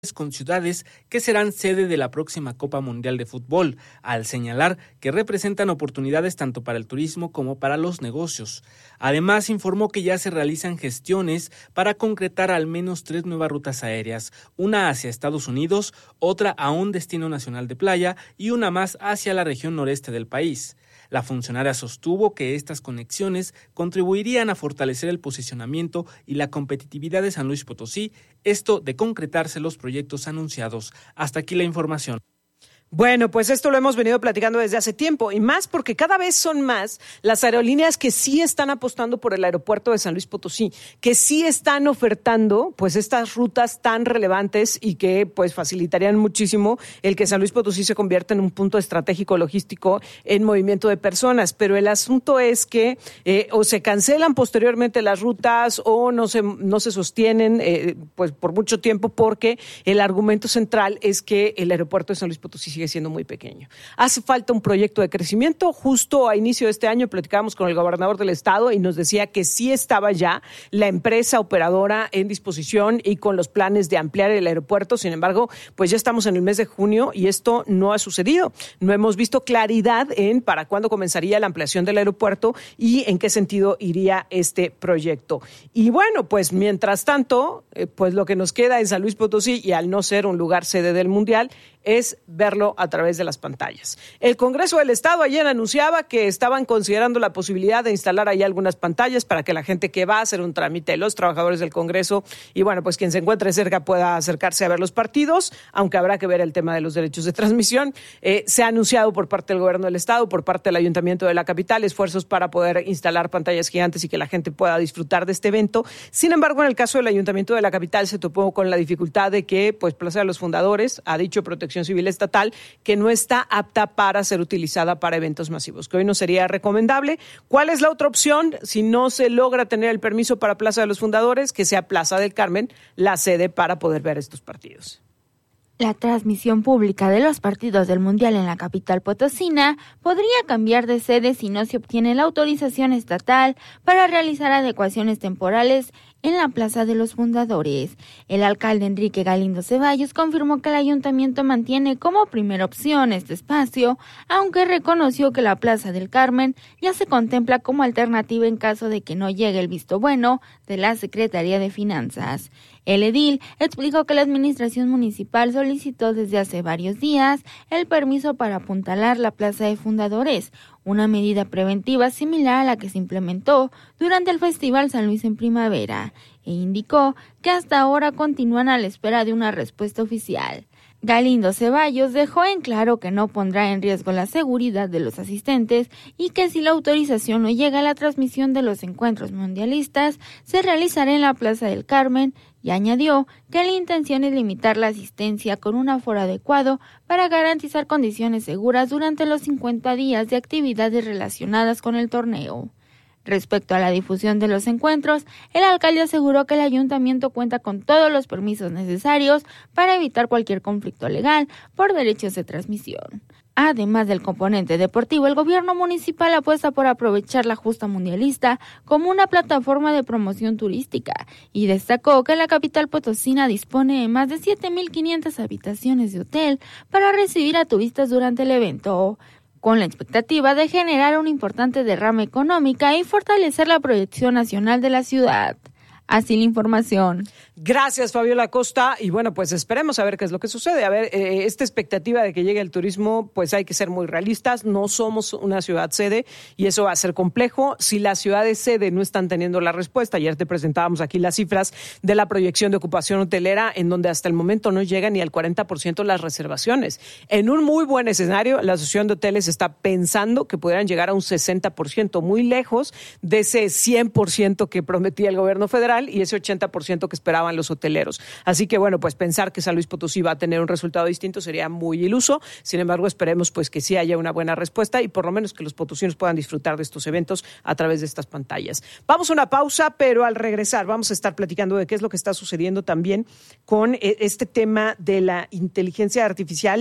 con ciudades que serán sede de la próxima Copa Mundial de Fútbol, al señalar que representan oportunidades tanto para el turismo como para los negocios. Además, informó que ya se realizan gestiones para concretar al menos 3 nuevas rutas aéreas, una hacia Estados Unidos, otra a un destino nacional de playa y una más hacia la región noreste del país. La funcionaria sostuvo que estas conexiones contribuirían a fortalecer el posicionamiento y la competitividad de San Luis Potosí, esto de concretarse los proyectos anunciados. Hasta aquí la información. Bueno, pues esto lo hemos venido platicando desde hace tiempo y más porque cada vez son más las aerolíneas que sí están apostando por el aeropuerto de San Luis Potosí, que sí están ofertando pues estas rutas tan relevantes y que pues facilitarían muchísimo el que San Luis Potosí se convierta en un punto estratégico logístico en movimiento de personas. Pero el asunto es que o se cancelan posteriormente las rutas o no se sostienen pues por mucho tiempo porque el argumento central es que el aeropuerto de San Luis Potosí sigue siendo muy pequeño. Hace falta un proyecto de crecimiento. Justo a inicio de este año platicábamos con el gobernador del estado y nos decía que sí estaba ya la empresa operadora en disposición y con los planes de ampliar el aeropuerto. Sin embargo, pues ya estamos en el mes de junio y esto no ha sucedido. No hemos visto claridad en para cuándo comenzaría la ampliación del aeropuerto y en qué sentido iría este proyecto. Y bueno, pues mientras tanto, pues lo que nos queda en San Luis Potosí y al no ser un lugar sede del Mundial es verlo a través de las pantallas. El Congreso del Estado ayer anunciaba que estaban considerando la posibilidad de instalar ahí algunas pantallas para que la gente que va a hacer un trámite, los trabajadores del Congreso y bueno, pues quien se encuentre cerca pueda acercarse a ver los partidos, aunque habrá que ver el tema de los derechos de transmisión. Se ha anunciado por parte del Gobierno del Estado, por parte del Ayuntamiento de la capital, esfuerzos para poder instalar pantallas gigantes y que la gente pueda disfrutar de este evento. Sin embargo, en el caso del Ayuntamiento de la capital se topó con la dificultad de que pues Plaza de los Fundadores ha dicho Protección Civil Estatal que no está apta para ser utilizada para eventos masivos, que hoy no sería recomendable. ¿Cuál es la otra opción? Si no se logra tener el permiso para Plaza de los Fundadores, que sea Plaza del Carmen la sede para poder ver estos partidos. La transmisión pública de los partidos del Mundial en la capital potosina podría cambiar de sede si no se obtiene la autorización estatal para realizar adecuaciones temporales en la Plaza de los Fundadores. El alcalde Enrique Galindo Ceballos confirmó que el ayuntamiento mantiene como primera opción este espacio, aunque reconoció que la Plaza del Carmen ya se contempla como alternativa en caso de que no llegue el visto bueno de la Secretaría de Finanzas. El edil explicó que la administración municipal solicitó desde hace varios días el permiso para apuntalar la Plaza de Fundadores, una medida preventiva similar a la que se implementó durante el Festival San Luis en primavera, e indicó que hasta ahora continúan a la espera de una respuesta oficial. Galindo Ceballos dejó en claro que no pondrá en riesgo la seguridad de los asistentes y que si la autorización no llega a la transmisión de los encuentros mundialistas, se realizará en la Plaza del Carmen, y añadió que la intención es limitar la asistencia con un aforo adecuado para garantizar condiciones seguras durante los 50 días de actividades relacionadas con el torneo. Respecto a la difusión de los encuentros, el alcalde aseguró que el ayuntamiento cuenta con todos los permisos necesarios para evitar cualquier conflicto legal por derechos de transmisión. Además del componente deportivo, el gobierno municipal apuesta por aprovechar la justa mundialista como una plataforma de promoción turística y destacó que la capital potosina dispone de más de 7,500 habitaciones de hotel para recibir a turistas durante el evento, con la expectativa de generar una importante derrama económica y fortalecer la proyección nacional de la ciudad. Así la información. Gracias, Fabiola Costa. Y bueno, pues esperemos a ver qué es lo que sucede. A ver, esta expectativa de que llegue el turismo, pues hay que ser muy realistas. No somos una ciudad sede y eso va a ser complejo. Si las ciudades sede no están teniendo la respuesta, ayer te presentábamos aquí las cifras de la proyección de ocupación hotelera, en donde hasta el momento no llega ni al 40% las reservaciones. En un muy buen escenario, la Asociación de Hoteles está pensando que pudieran llegar a un 60%, muy lejos de ese 100% que prometía el gobierno federal y ese 80% que esperaban los hoteleros. Así que bueno, pues pensar que San Luis Potosí va a tener un resultado distinto sería muy iluso. Sin embargo, esperemos pues que sí haya una buena respuesta y por lo menos que los potosinos puedan disfrutar de estos eventos a través de estas pantallas. Vamos a una pausa, pero al regresar vamos a estar platicando de qué es lo que está sucediendo también con este tema de la inteligencia artificial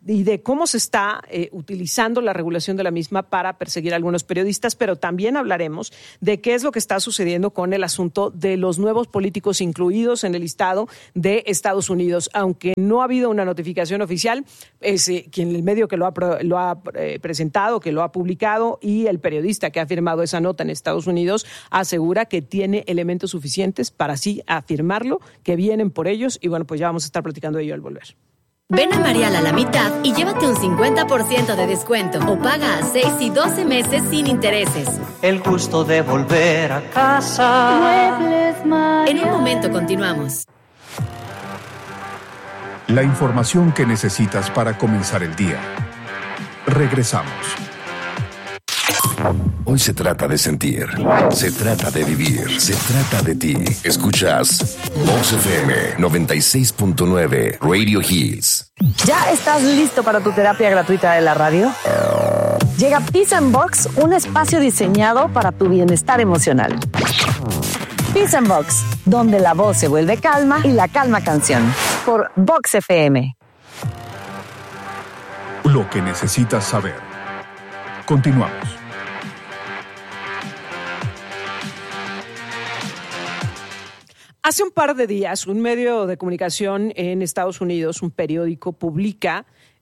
y de cómo se está utilizando la regulación de la misma para perseguir a algunos periodistas, pero también hablaremos de qué es lo que está sucediendo con el asunto de los nuevos políticos incluidos en el listado de Estados Unidos. Aunque no ha habido una notificación oficial, es quien el medio que lo ha presentado, que lo ha publicado, y el periodista que ha firmado esa nota en Estados Unidos asegura que tiene elementos suficientes para así afirmarlo, que vienen por ellos, y bueno, pues ya vamos a estar platicando de ello al volver. Ven a Marial a la mitad y llévate un 50% de descuento o paga a 6 y 12 meses sin intereses. El gusto de volver a casa. Muebles Marial. En un momento continuamos. La información que necesitas para comenzar el día. Regresamos. Hoy se trata de sentir, se trata de vivir, se trata de ti. Escuchas Vox FM 96.9 Radio Hits. ¿Ya estás listo para tu terapia gratuita de la radio? Llega Peace and Box, un espacio diseñado para tu bienestar emocional. Peace and Box, donde la voz se vuelve calma y la calma canción. Por Vox FM. Lo que necesitas saber. Continuamos. Hace un par de días, un medio de comunicación en Estados Unidos, un periódico, publica,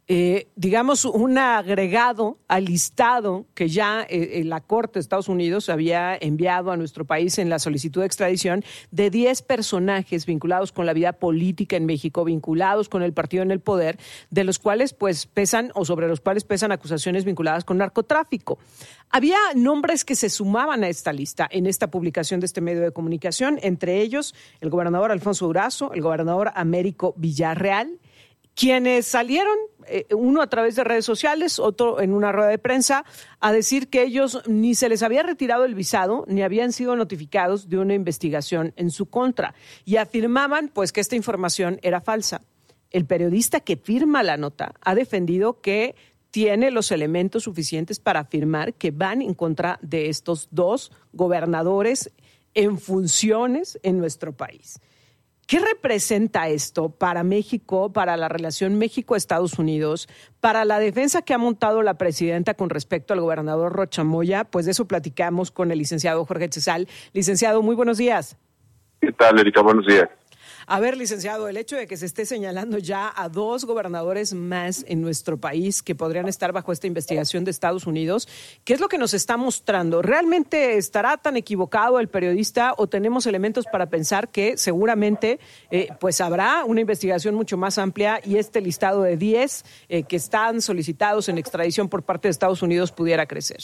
un agregado al listado que ya la Corte de Estados Unidos había enviado a nuestro país en la solicitud de extradición de 10 personajes vinculados con la vida política en México, vinculados con el partido en el poder, de los cuales pues sobre los cuales pesan acusaciones vinculadas con narcotráfico. Había nombres que se sumaban a esta lista en esta publicación de este medio de comunicación, entre ellos el gobernador Alfonso Durazo, el gobernador Américo Villarreal, quienes salieron, uno a través de redes sociales, otro en una rueda de prensa, a decir que ellos ni se les había retirado el visado, ni habían sido notificados de una investigación en su contra, y afirmaban pues que esta información era falsa. El periodista que firma la nota ha defendido que tiene los elementos suficientes para afirmar que van en contra de estos dos gobernadores en funciones en nuestro país. ¿Qué representa esto para México, para la relación México-Estados Unidos, para la defensa que ha montado la presidenta con respecto al gobernador Rocha Moya? Pues de eso platicamos con el licenciado Jorge Chezal. Licenciado, muy buenos días. ¿Qué tal, Erika? Buenos días. A ver, licenciado, el hecho de que se esté señalando ya a 2 gobernadores más en nuestro país que podrían estar bajo esta investigación de Estados Unidos, ¿qué es lo que nos está mostrando? ¿Realmente estará tan equivocado el periodista o tenemos elementos para pensar que seguramente pues habrá una investigación mucho más amplia y este listado de 10 que están solicitados en extradición por parte de Estados Unidos pudiera crecer?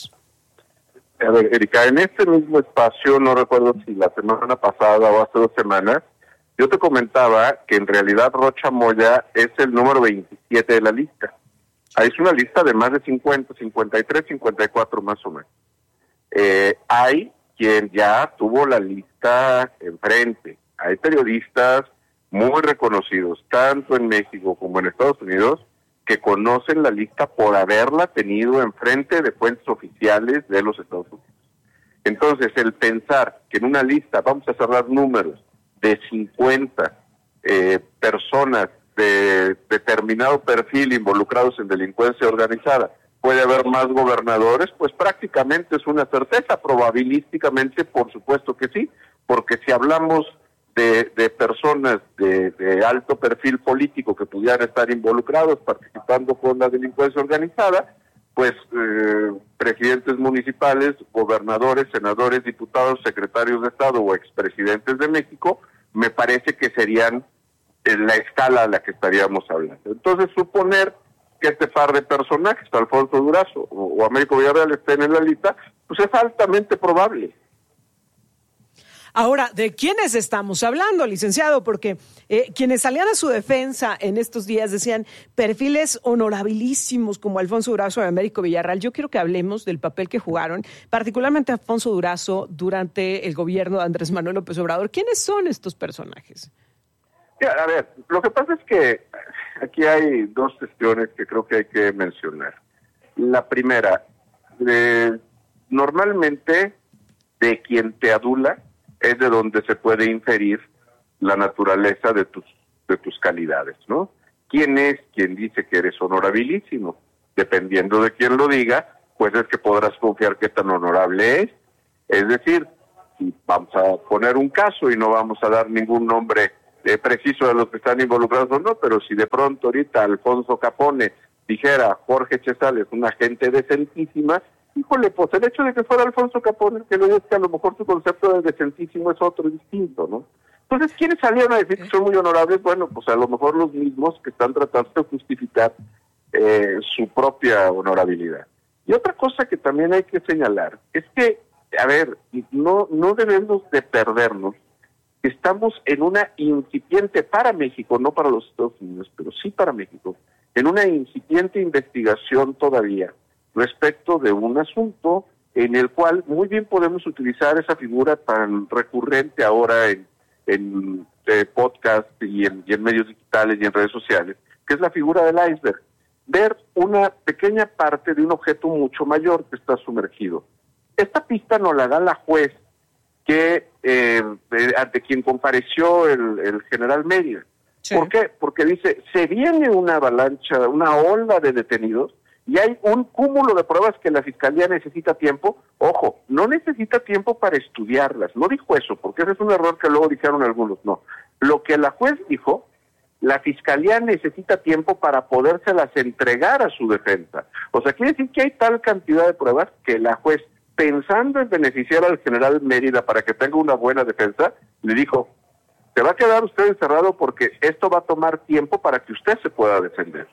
A ver, Erika, en este mismo espacio, no recuerdo si la semana pasada o hace 2 semanas, yo te comentaba que en realidad Rocha Moya es el número 27 de la lista. Es una lista de más de 50, 53, 54 más o menos. Hay quien ya tuvo la lista enfrente. Hay periodistas muy reconocidos, tanto en México como en Estados Unidos, que conocen la lista por haberla tenido enfrente de fuentes oficiales de los Estados Unidos. Entonces, el pensar que en una lista, vamos a cerrar números, de 50 personas de determinado perfil involucrados en delincuencia organizada, puede haber más gobernadores, pues prácticamente es una certeza, probabilísticamente por supuesto que sí, porque si hablamos de personas de alto perfil político que pudieran estar involucrados participando con la delincuencia organizada, pues presidentes municipales, gobernadores, senadores, diputados, secretarios de Estado o expresidentes de México, me parece que serían la escala a la que estaríamos hablando. Entonces, suponer que este par de personajes, Alfonso Durazo o Américo Villarreal, estén en la lista, pues es altamente probable. Ahora, ¿de quiénes estamos hablando, licenciado? Porque quienes salían a su defensa en estos días decían perfiles honorabilísimos como Alfonso Durazo y Américo Villarreal. Yo quiero que hablemos del papel que jugaron, particularmente Alfonso Durazo, durante el gobierno de Andrés Manuel López Obrador. ¿Quiénes son estos personajes? A ver, lo que pasa es que aquí hay 2 cuestiones que creo que hay que mencionar. La primera, normalmente de quien te adula es de donde se puede inferir la naturaleza de tus calidades, ¿no? ¿quién es quien dice que eres honorabilísimo? Dependiendo de quién lo diga, pues es que podrás confiar qué tan honorable es. Es decir, si vamos a poner un caso y no vamos a dar ningún nombre preciso de los que están involucrados o no, pero si de pronto ahorita Alfonso Capone dijera Jorge Chezal es una gente decentísima, híjole, pues el hecho de que fuera Alfonso Capone, que no es que a lo mejor su concepto de decentísimo es otro distinto, ¿no? Entonces, ¿quiénes salieron a decir que son muy honorables? Bueno, pues a lo mejor los mismos que están tratando de justificar su propia honorabilidad. Y otra cosa que también hay que señalar es que, a ver, no debemos de perdernos. Estamos en una incipiente, para México, no para los Estados Unidos, pero sí para México, en una incipiente investigación todavía respecto de un asunto en el cual muy bien podemos utilizar esa figura tan recurrente ahora en podcast y en medios digitales y en redes sociales, que es la figura del iceberg. Ver una pequeña parte de un objeto mucho mayor que está sumergido. Esta pista nos la da la juez que ante quien compareció el general Mérida. Sí. ¿Por qué? Porque dice, se viene una avalancha, una ola de detenidos y hay un cúmulo de pruebas que la Fiscalía necesita tiempo. Ojo, no necesita tiempo para estudiarlas. No dijo eso, porque ese es un error que luego dijeron algunos. No. Lo que la juez dijo, la Fiscalía necesita tiempo para podérselas entregar a su defensa. O sea, quiere decir que hay tal cantidad de pruebas que la juez, pensando en beneficiar al general Mérida para que tenga una buena defensa, le dijo, se va a quedar usted encerrado porque esto va a tomar tiempo para que usted se pueda defender.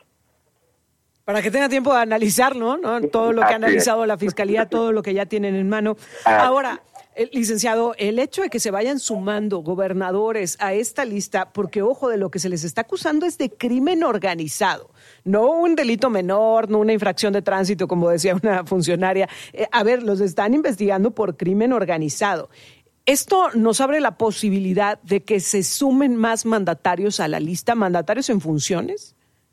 Para que tenga tiempo de analizarlo, ¿no? Todo lo que ha analizado la Fiscalía, todo lo que ya tienen en mano. Ahora, licenciado, el hecho de que se vayan sumando gobernadores a esta lista, porque, ojo, de lo que se les está acusando es de crimen organizado, no un delito menor, no una infracción de tránsito, como decía una funcionaria. A ver, los están investigando por crimen organizado. ¿Esto nos abre la posibilidad de que se sumen más mandatarios a la lista, mandatarios en funciones?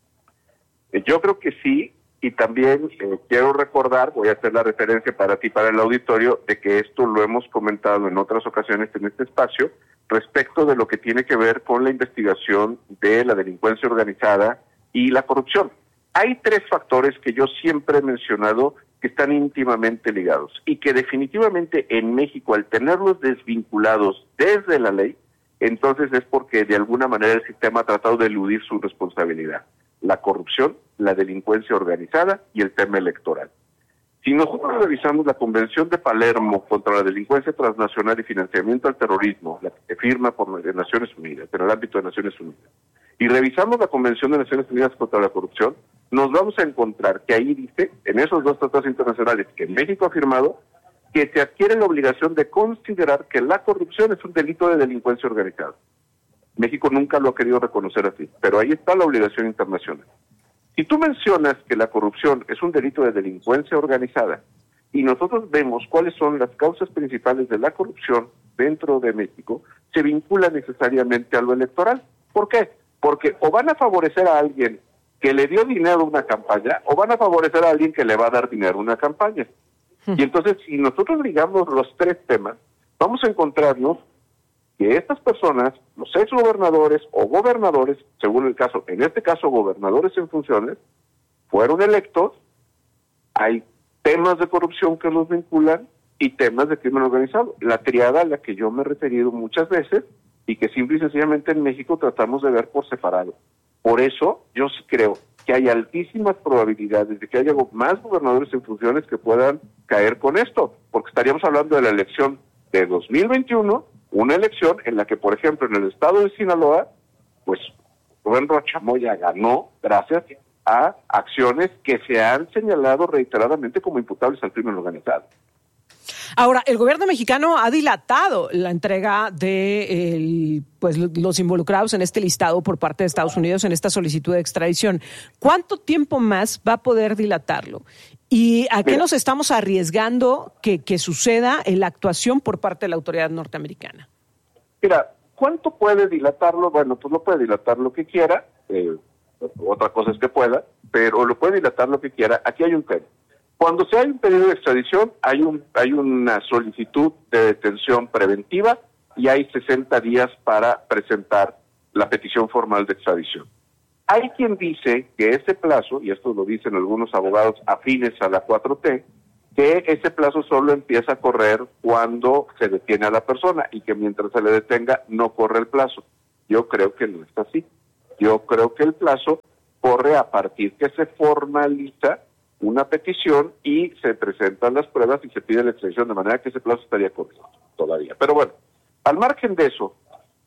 Yo creo que sí, y también quiero recordar, voy a hacer la referencia para ti, para el auditorio, de que esto lo hemos comentado en otras ocasiones en este espacio, respecto de lo que tiene que ver con la investigación de la delincuencia organizada y la corrupción. Hay tres factores que yo siempre he mencionado que están íntimamente ligados y que definitivamente en México, al tenerlos desvinculados desde la ley, entonces es porque de alguna manera el sistema ha tratado de eludir su responsabilidad. La corrupción, la delincuencia organizada y el tema electoral. Si nosotros revisamos la Convención de Palermo contra la delincuencia transnacional y financiamiento al terrorismo, la que firma por Naciones Unidas, en el ámbito de Naciones Unidas, y revisamos la Convención de Naciones Unidas contra la corrupción, nos vamos a encontrar que ahí dice, en esos dos tratados internacionales que México ha firmado, que se adquiere la obligación de considerar que la corrupción es un delito de delincuencia organizada. México nunca lo ha querido reconocer así, pero ahí está la obligación internacional. Si tú mencionas que la corrupción es un delito de delincuencia organizada y nosotros vemos cuáles son las causas principales de la corrupción dentro de México, se vincula necesariamente a lo electoral. ¿Por qué? Porque o van a favorecer a alguien que le dio dinero a una campaña o van a favorecer a alguien que le va a dar dinero a una campaña. Y entonces, si nosotros ligamos los tres temas, vamos a encontrarnos que estas personas, los exgobernadores o gobernadores, según el caso, en este caso gobernadores en funciones, fueron electos, hay temas de corrupción que los vinculan y temas de crimen organizado. La triada a la que yo me he referido muchas veces y que simple y sencillamente en México tratamos de ver por separado. Por eso yo sí creo que hay altísimas probabilidades de que haya más gobernadores en funciones que puedan caer con esto, porque estaríamos hablando de la elección de 2021, una elección en la que, por ejemplo, en el estado de Sinaloa, pues Rubén Rocha Moya ganó gracias a acciones que se han señalado reiteradamente como imputables al crimen organizado. Ahora, el gobierno mexicano ha dilatado la entrega de los involucrados en este listado por parte de Estados Unidos en esta solicitud de extradición. ¿Cuánto tiempo más va a poder dilatarlo? ¿Y a qué nos estamos arriesgando que suceda en la actuación por parte de la autoridad norteamericana? Mira, ¿cuánto puede dilatarlo? Bueno, pues lo puede dilatar lo que quiera, otra cosa es que pueda, pero lo puede dilatar lo que quiera. Aquí hay un tema. Cuando se hay un pedido de extradición, hay una solicitud de detención preventiva y hay 60 días para presentar la petición formal de extradición. Hay quien dice que ese plazo, y esto lo dicen algunos abogados afines a la 4T, que ese plazo solo empieza a correr cuando se detiene a la persona y que mientras se le detenga no corre el plazo. Yo creo que no es así. Yo creo que el plazo corre a partir que se formaliza una petición y se presentan las pruebas y se pide la extensión, de manera que ese plazo estaría corriendo todavía. Pero bueno, al margen de eso,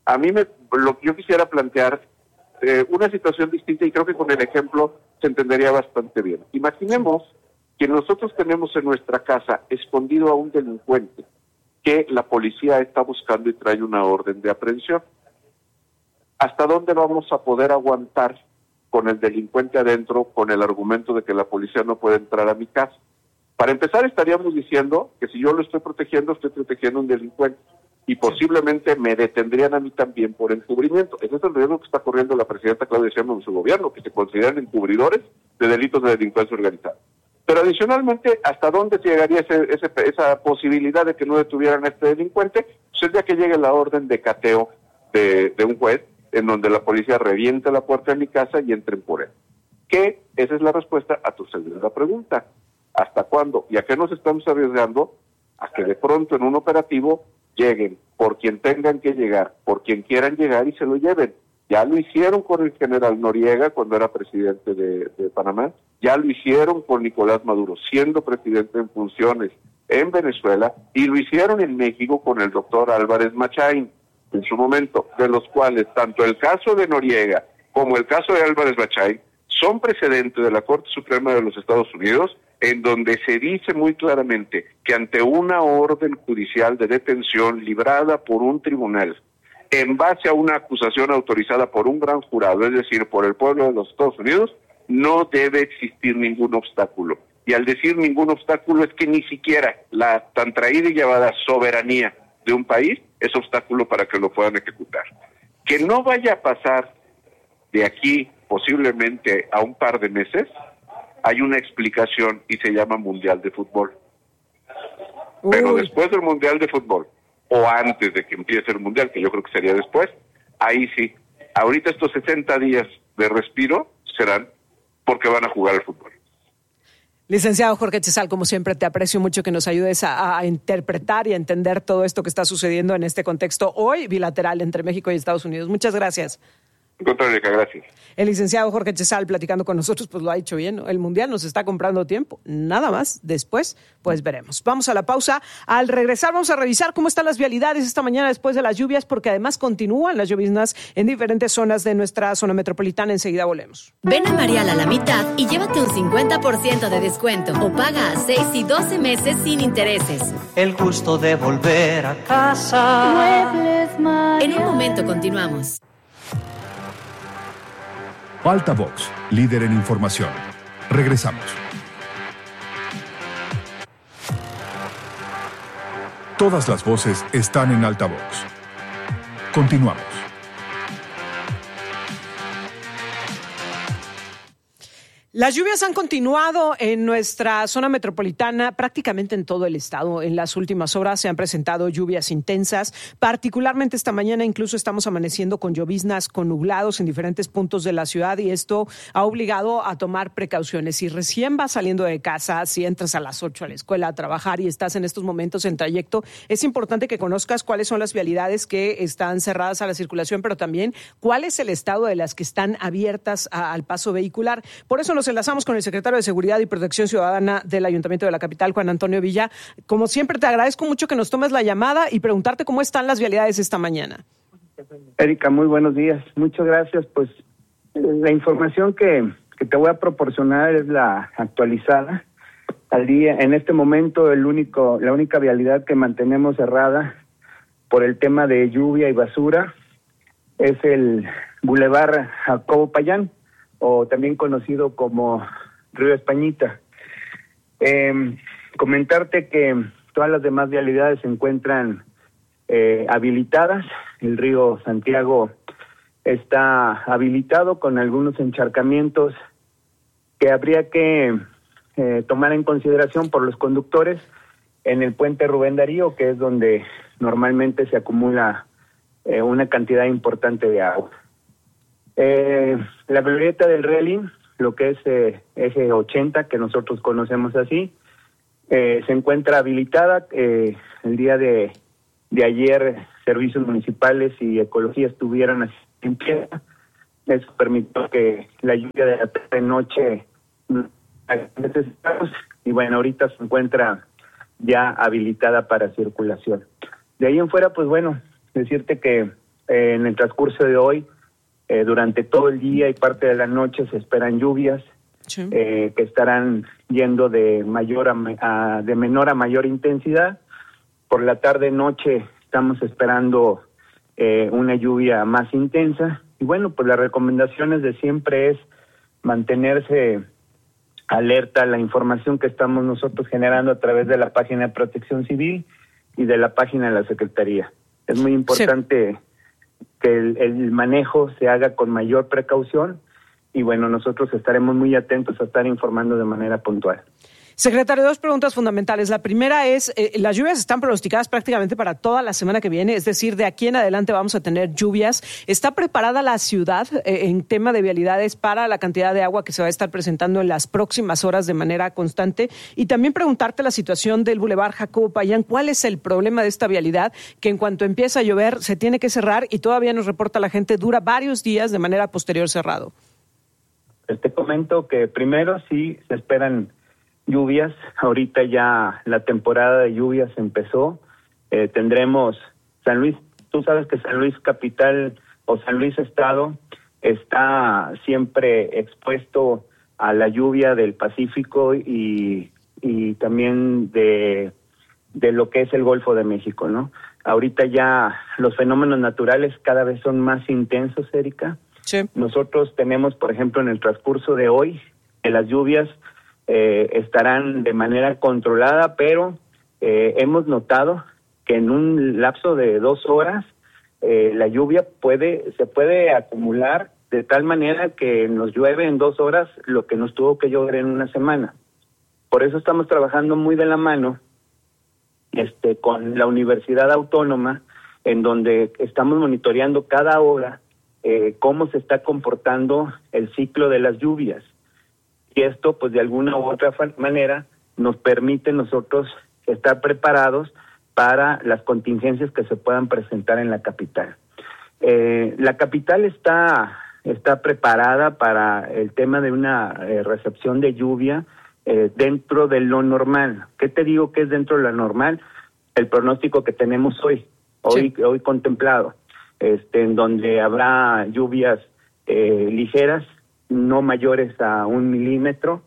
yo quisiera plantear una situación distinta y creo que con el ejemplo se entendería bastante bien. Imaginemos que nosotros tenemos en nuestra casa escondido a un delincuente que la policía está buscando y trae una orden de aprehensión. ¿Hasta dónde vamos a poder aguantar con el delincuente adentro con el argumento de que la policía no puede entrar a mi casa? Para empezar, estaríamos diciendo que si yo lo estoy protegiendo a un delincuente y posiblemente me detendrían a mí también por encubrimiento. Ese es el riesgo que está corriendo la presidenta Claudia Sheinbaum en su gobierno, que se consideran encubridores de delitos de delincuencia organizada. Pero adicionalmente, ¿hasta dónde llegaría esa posibilidad de que no detuvieran a este delincuente? Pues el día que llegue la orden de cateo de un juez, en donde la policía reviente la puerta de mi casa y entren por él. ¿Qué? Esa es la respuesta a tu segunda pregunta. ¿Hasta cuándo? ¿Y a qué nos estamos arriesgando? A que de pronto en un operativo lleguen por quien tengan que llegar, por quien quieran llegar y se lo lleven. Ya lo hicieron con el general Noriega cuando era presidente de Panamá, ya lo hicieron con Nicolás Maduro siendo presidente en funciones en Venezuela y lo hicieron en México con el doctor Álvarez Machain en su momento, de los cuales tanto el caso de Noriega como el caso de Álvarez Machain son precedentes de la Corte Suprema de los Estados Unidos, en donde se dice muy claramente que ante una orden judicial de detención librada por un tribunal, en base a una acusación autorizada por un gran jurado, es decir, por el pueblo de los Estados Unidos, no debe existir ningún obstáculo. Y al decir ningún obstáculo es que ni siquiera la tan traída y llevada soberanía de un país es obstáculo para que lo puedan ejecutar. Que no vaya a pasar de aquí posiblemente a un par de meses, hay una explicación y se llama Mundial de Fútbol. Pero después del Mundial de Fútbol, o antes de que empiece el Mundial, que yo creo que sería después, ahí sí. Ahorita estos 60 días de respiro serán porque van a jugar al fútbol. Licenciado Jorge Chezal, como siempre, te aprecio mucho que nos ayudes a interpretar y a entender todo esto que está sucediendo en este contexto hoy bilateral entre México y Estados Unidos. Muchas gracias. Al contrario, gracias. El licenciado Jorge Chezal platicando con nosotros, pues lo ha dicho bien, ¿no? El Mundial nos está comprando tiempo, nada más. Después, pues veremos. Vamos a la pausa. Al regresar vamos a revisar cómo están las vialidades esta mañana después de las lluvias, porque además continúan las lloviznas en diferentes zonas de nuestra zona metropolitana. Enseguida volvemos. Ven a Marial a la mitad y llévate un 50% de descuento o paga a 6 y 12 meses sin intereses. El gusto de volver a casa. Muebles Marial. En un momento continuamos. Altavox, líder en información. Regresamos. Todas las voces están en Altavox. Continuamos. Las lluvias han continuado en nuestra zona metropolitana, prácticamente en todo el estado. En las últimas horas se han presentado lluvias intensas, particularmente esta mañana incluso estamos amaneciendo con lloviznas, con nublados en diferentes puntos de la ciudad y esto ha obligado a tomar precauciones. Si recién vas saliendo de casa, si entras a las 8 a la escuela a trabajar y estás en estos momentos en trayecto, es importante que conozcas cuáles son las vialidades que están cerradas a la circulación, pero también cuál es el estado de las que están abiertas al paso vehicular. Por eso nos enlazamos con el secretario de Seguridad y Protección Ciudadana del Ayuntamiento de la capital, Juan Antonio Villa. Como siempre, te agradezco mucho que nos tomes la llamada y preguntarte cómo están las vialidades esta mañana. Erika, muy buenos días. Muchas gracias. Pues la información que te voy a proporcionar es la actualizada. Al día, en este momento, la única vialidad que mantenemos cerrada por el tema de lluvia y basura es el Boulevard Jacobo Payán, o también conocido como Río Españita. Comentarte que todas las demás vialidades se encuentran habilitadas. El río Santiago está habilitado con algunos encharcamientos que habría que tomar en consideración por los conductores en el puente Rubén Darío, que es donde normalmente se acumula una cantidad importante de agua. La glorieta del Relín, lo que es eje 80, que nosotros conocemos así, se encuentra habilitada. El día de ayer, servicios municipales y ecología estuvieron así en pie. Eso permitió que la lluvia de la tarde-noche y bueno, ahorita se encuentra ya habilitada para circulación. De ahí en fuera, pues bueno, decirte que en el transcurso de hoy, durante todo el día y parte de la noche se esperan lluvias, sí, que estarán yendo de menor a mayor intensidad. Por la tarde-noche estamos esperando una lluvia más intensa. Y bueno, pues las recomendaciones de siempre es mantenerse alerta a la información que estamos nosotros generando a través de la página de Protección Civil y de la página de la Secretaría. Es muy importante, sí, que el manejo se haga con mayor precaución y bueno, nosotros estaremos muy atentos a estar informando de manera puntual. Secretario, 2 preguntas fundamentales. La primera es, las lluvias están pronosticadas prácticamente para toda la semana que viene, es decir, de aquí en adelante vamos a tener lluvias. ¿Está preparada la ciudad en tema de vialidades para la cantidad de agua que se va a estar presentando en las próximas horas de manera constante? Y también preguntarte la situación del Boulevard Jacobo Payán. ¿Cuál es el problema de esta vialidad? Que en cuanto empieza a llover se tiene que cerrar y todavía nos reporta la gente, dura varios días de manera posterior cerrado. Te comento que primero sí se esperan lluvias. Ahorita ya la temporada de lluvias empezó. Tendremos San Luis, tú sabes que San Luis Capital o San Luis Estado está siempre expuesto a la lluvia del Pacífico y también de lo que es el Golfo de México, ¿no? Ahorita ya los fenómenos naturales cada vez son más intensos, Erika. Sí. Nosotros tenemos, por ejemplo, en el transcurso de hoy, las lluvias estarán de manera controlada, pero hemos notado que en un lapso de 2 horas la lluvia se puede acumular de tal manera que nos llueve en 2 horas lo que nos tuvo que llover en una semana. Por eso estamos trabajando muy de la mano con la Universidad Autónoma, en donde estamos monitoreando cada hora cómo se está comportando el ciclo de las lluvias. Y esto, pues de alguna u otra manera, nos permite nosotros estar preparados para las contingencias que se puedan presentar en la capital. La capital está preparada para el tema de una recepción de lluvia dentro de lo normal. ¿Qué te digo que es dentro de lo normal? El pronóstico que tenemos hoy contemplado, en donde habrá lluvias ligeras, no mayores a 1 milímetro,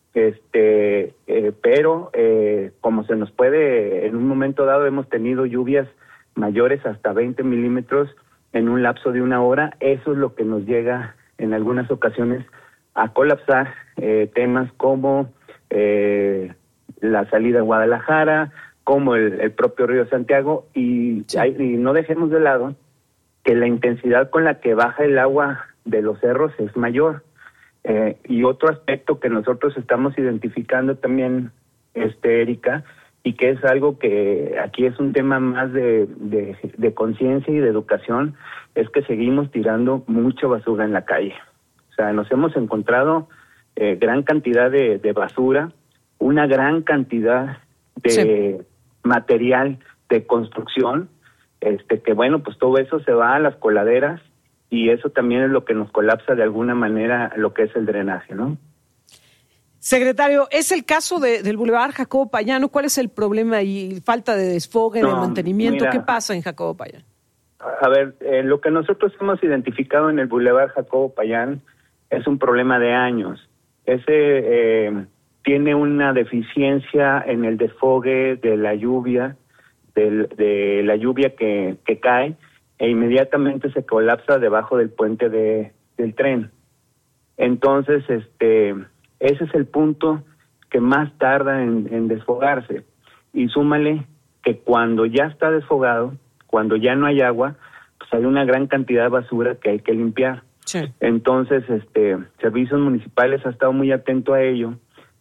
pero como se nos puede, en un momento dado hemos tenido lluvias mayores hasta 20 milímetros en un lapso de 1 hora. Eso es lo que nos llega en algunas ocasiones a colapsar temas como la salida a Guadalajara, como el propio Río Santiago, y no dejemos de lado que la intensidad con la que baja el agua de los cerros es mayor. Y otro aspecto que nosotros estamos identificando también, Erika, y que es algo que aquí es un tema más de conciencia y de educación, es que seguimos tirando mucha basura en la calle. O sea, nos hemos encontrado gran cantidad de basura, una gran cantidad de material de construcción, que bueno, pues todo eso se va a las coladeras, y eso también es lo que nos colapsa de alguna manera lo que es el drenaje, ¿no? Secretario, ¿es el caso del Boulevard Jacobo Payán? ¿Cuál es el problema y falta de desfogue, de mantenimiento? Mira, ¿qué pasa en Jacobo Payán? A ver, lo que nosotros hemos identificado en el Boulevard Jacobo Payán es un problema de años. Tiene una deficiencia en el desfogue de la lluvia, de la lluvia que cae, e inmediatamente se colapsa debajo del puente del tren. Entonces, ese es el punto que más tarda en desfogarse. Y súmale que cuando ya está desfogado, cuando ya no hay agua, pues hay una gran cantidad de basura que hay que limpiar. Sí. Entonces, Servicios Municipales ha estado muy atento a ello,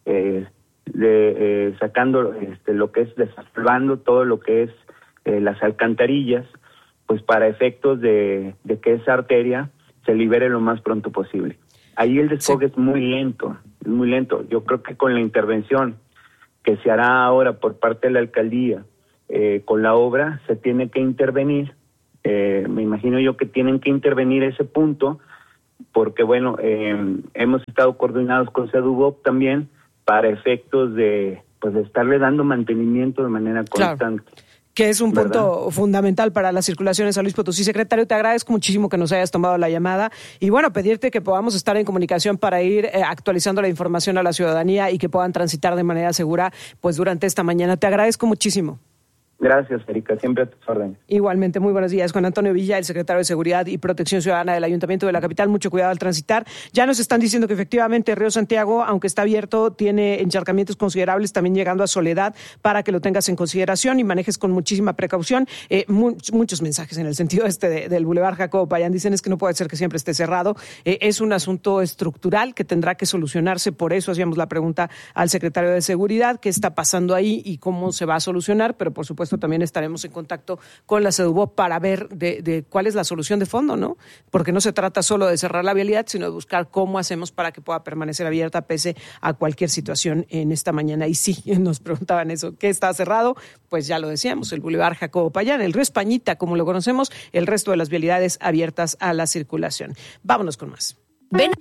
sacando lo que es, desalvando todo lo que es las alcantarillas, pues para efectos de que esa arteria se libere lo más pronto posible. Ahí el desfogue es muy lento. Yo creo que con la intervención que se hará ahora por parte de la alcaldía con la obra, se tiene que intervenir. Me imagino yo que tienen que intervenir ese punto, porque bueno, hemos estado coordinados con Sedubop también para efectos de estarle dando mantenimiento de manera constante. Claro. Que es un punto fundamental para la circulación en San Luis Potosí. Secretario, te agradezco muchísimo que nos hayas tomado la llamada y bueno, pedirte que podamos estar en comunicación para ir actualizando la información a la ciudadanía y que puedan transitar de manera segura pues durante esta mañana. Te agradezco muchísimo. Gracias, Erika, siempre a tus órdenes. Igualmente, muy buenos días. Juan Antonio Villa, el secretario de Seguridad y Protección Ciudadana del Ayuntamiento de la capital. Mucho cuidado al transitar. Ya nos están diciendo que efectivamente Río Santiago, aunque está abierto, tiene encharcamientos considerables, también llegando a Soledad, para que lo tengas en consideración y manejes con muchísima precaución. Muchos mensajes en el sentido del Boulevard Jacobo Payán. Dicen es que no puede ser que siempre esté cerrado. Es un asunto estructural que tendrá que solucionarse. Por eso hacíamos la pregunta al secretario de Seguridad, qué está pasando ahí y cómo se va a solucionar, pero por supuesto también estaremos en contacto con la Sedubop para ver de cuál es la solución de fondo, ¿no? Porque no se trata solo de cerrar la vialidad, sino de buscar cómo hacemos para que pueda permanecer abierta pese a cualquier situación en esta mañana. Y sí, nos preguntaban eso, ¿qué está cerrado? Pues ya lo decíamos, el Boulevard Jacobo Payán, el Río Españita, como lo conocemos, el resto de las vialidades abiertas a la circulación. Vámonos con más. Ven.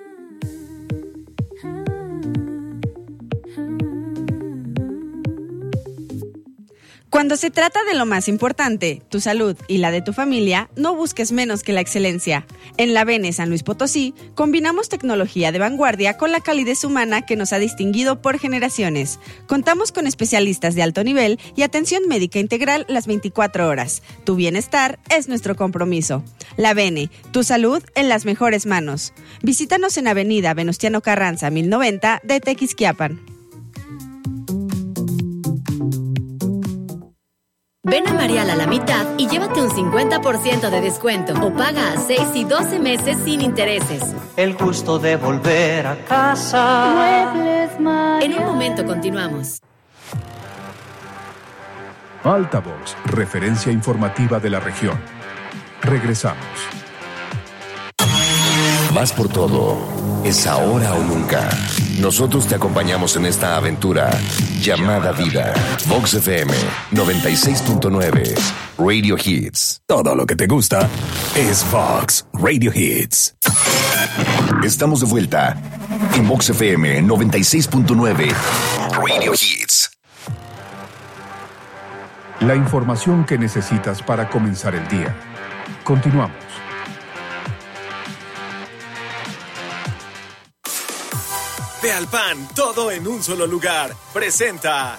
Cuando se trata de lo más importante, tu salud y la de tu familia, no busques menos que la excelencia. En la Bene San Luis Potosí, combinamos tecnología de vanguardia con la calidez humana que nos ha distinguido por generaciones. Contamos con especialistas de alto nivel y atención médica integral las 24 horas. Tu bienestar es nuestro compromiso. La Bene, tu salud en las mejores manos. Visítanos en Avenida Venustiano Carranza, 1090 de Tequisquiapan. Ven a Marial a la mitad y llévate un 50% de descuento o paga a 6 y 12 meses sin intereses. El gusto de volver a casa. Muebles Marial. En un momento continuamos. Altavoz, referencia informativa de la región. Regresamos. Más por todo, es ahora o nunca. Nosotros te acompañamos en esta aventura llamada vida. Vox FM 96.9 Radio Hits. Todo lo que te gusta es Vox Radio Hits. Estamos de vuelta en Vox FM 96.9 Radio Hits. La información que necesitas para comenzar el día. Continuamos. Ve al PAN, todo en un solo lugar. Presenta.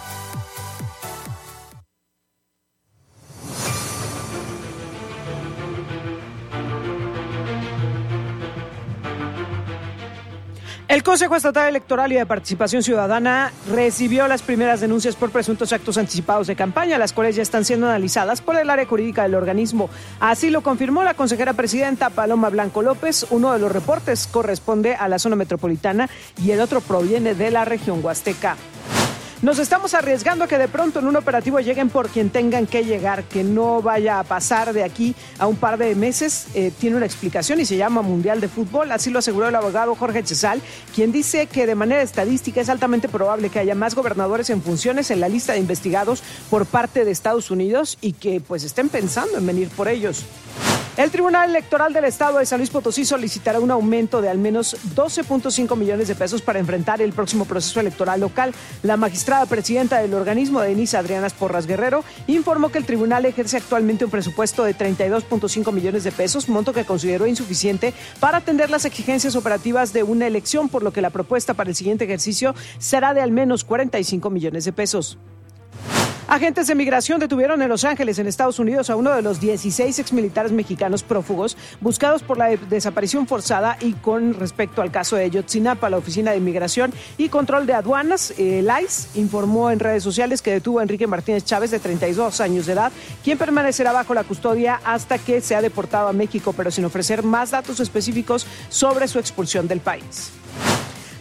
El Consejo Estatal Electoral y de Participación Ciudadana recibió las primeras denuncias por presuntos actos anticipados de campaña, las cuales ya están siendo analizadas por el área jurídica del organismo. Así lo confirmó la consejera presidenta Paloma Blanco López. Uno de los reportes corresponde a la zona metropolitana y el otro proviene de la región huasteca. Nos estamos arriesgando a que de pronto en un operativo lleguen por quien tengan que llegar, que no vaya a pasar de aquí a un par de meses. Tiene una explicación y se llama Mundial de Fútbol. Así lo aseguró el abogado Jorge Chesal, quien dice que de manera estadística es altamente probable que haya más gobernadores en funciones en la lista de investigados por parte de Estados Unidos y que pues estén pensando en venir por ellos. El Tribunal Electoral del Estado de San Luis Potosí solicitará un aumento de al menos 12.5 millones de pesos para enfrentar el próximo proceso electoral local. La magistrada presidenta del organismo, Denise Adrianas Porras Guerrero, informó que el tribunal ejerce actualmente un presupuesto de 32.5 millones de pesos, monto que consideró insuficiente para atender las exigencias operativas de una elección, por lo que la propuesta para el siguiente ejercicio será de al menos 45 millones de pesos. Agentes de migración detuvieron en Los Ángeles, en Estados Unidos, a uno de los 16 exmilitares mexicanos prófugos buscados por la desaparición forzada. Y con respecto al caso de Ayotzinapa, la Oficina de Inmigración y Control de Aduanas, el ICE, informó en redes sociales que detuvo a Enrique Martínez Chávez, de 32 años de edad, quien permanecerá bajo la custodia hasta que sea deportado a México, pero sin ofrecer más datos específicos sobre su expulsión del país.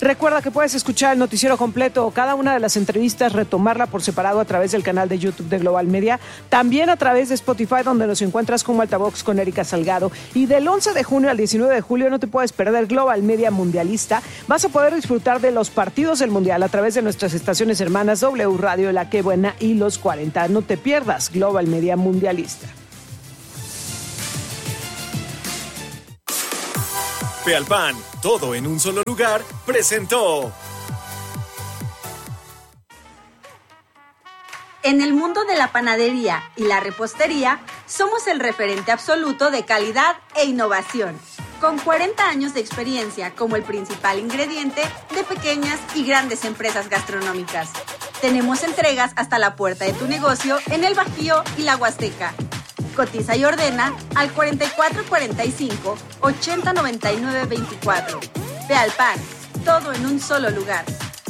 Recuerda que puedes escuchar el noticiero completo o cada una de las entrevistas, retomarla por separado a través del canal de YouTube de Global Media, también a través de Spotify, donde nos encuentras como Altavox con Erika Salgado. Y del 11 de junio al 19 de julio no te puedes perder Global Media Mundialista. Vas a poder disfrutar de los partidos del Mundial a través de nuestras estaciones hermanas W Radio, La Qué Buena y Los 40. No te pierdas Global Media Mundialista. Fealpan, todo en un solo lugar, presentó. En el mundo de la panadería y la repostería, somos el referente absoluto de calidad e innovación. Con 40 años de experiencia como el principal ingrediente de pequeñas y grandes empresas gastronómicas. Tenemos entregas hasta la puerta de tu negocio en el Bajío y la Huasteca. Cotiza y ordena al 4445 8099 24. Fealpan, todo en un solo lugar.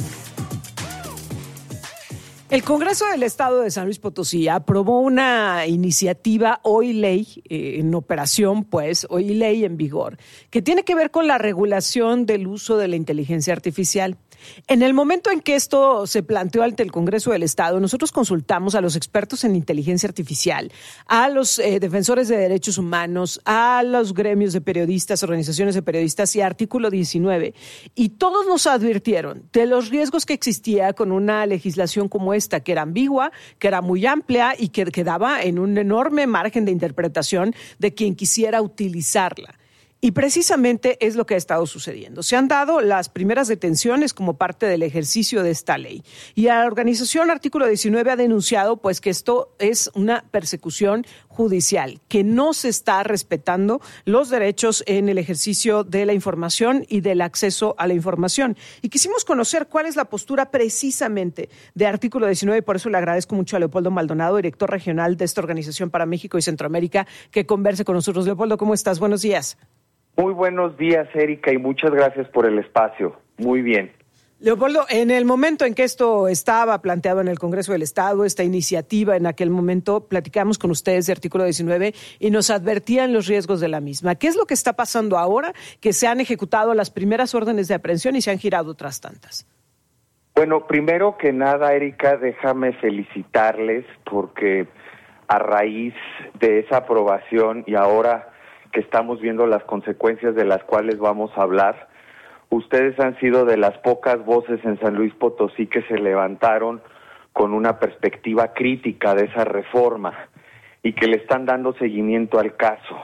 El Congreso del Estado de San Luis Potosí aprobó una iniciativa hoy ley en operación, hoy ley en vigor, que tiene que ver con la regulación del uso de la inteligencia artificial. En el momento en que esto se planteó ante el Congreso del Estado, nosotros consultamos a los expertos en inteligencia artificial, a los defensores de derechos humanos, a los gremios de periodistas, organizaciones de periodistas y Artículo 19, y todos nos advirtieron de los riesgos que existía con una legislación como esta, que era ambigua, que era muy amplia y que quedaba en un enorme margen de interpretación de quien quisiera utilizarla. Y precisamente es lo que ha estado sucediendo. Se han dado las primeras detenciones como parte del ejercicio de esta ley. Y la organización Artículo 19 ha denunciado que esto es una persecución judicial, que no se está respetando los derechos en el ejercicio de la información y del acceso a la información. Y quisimos conocer cuál es la postura precisamente de Artículo 19, y por eso le agradezco mucho a Leopoldo Maldonado, director regional de esta organización para México y Centroamérica, que converse con nosotros. Leopoldo, ¿cómo estás? Buenos días. Muy buenos días, Erika, y muchas gracias por el espacio. Muy bien. Leopoldo, en el momento en que esto estaba planteado en el Congreso del Estado, esta iniciativa, en aquel momento platicamos con ustedes de Artículo 19 y nos advertían los riesgos de la misma. ¿Qué es lo que está pasando ahora? Que se han ejecutado las primeras órdenes de aprehensión y se han girado otras tantas. Bueno, primero que nada, Erika, déjame felicitarles porque a raíz de esa aprobación y ahora que estamos viendo las consecuencias de las cuales vamos a hablar, ustedes han sido de las pocas voces en San Luis Potosí que se levantaron con una perspectiva crítica de esa reforma y que le están dando seguimiento al caso.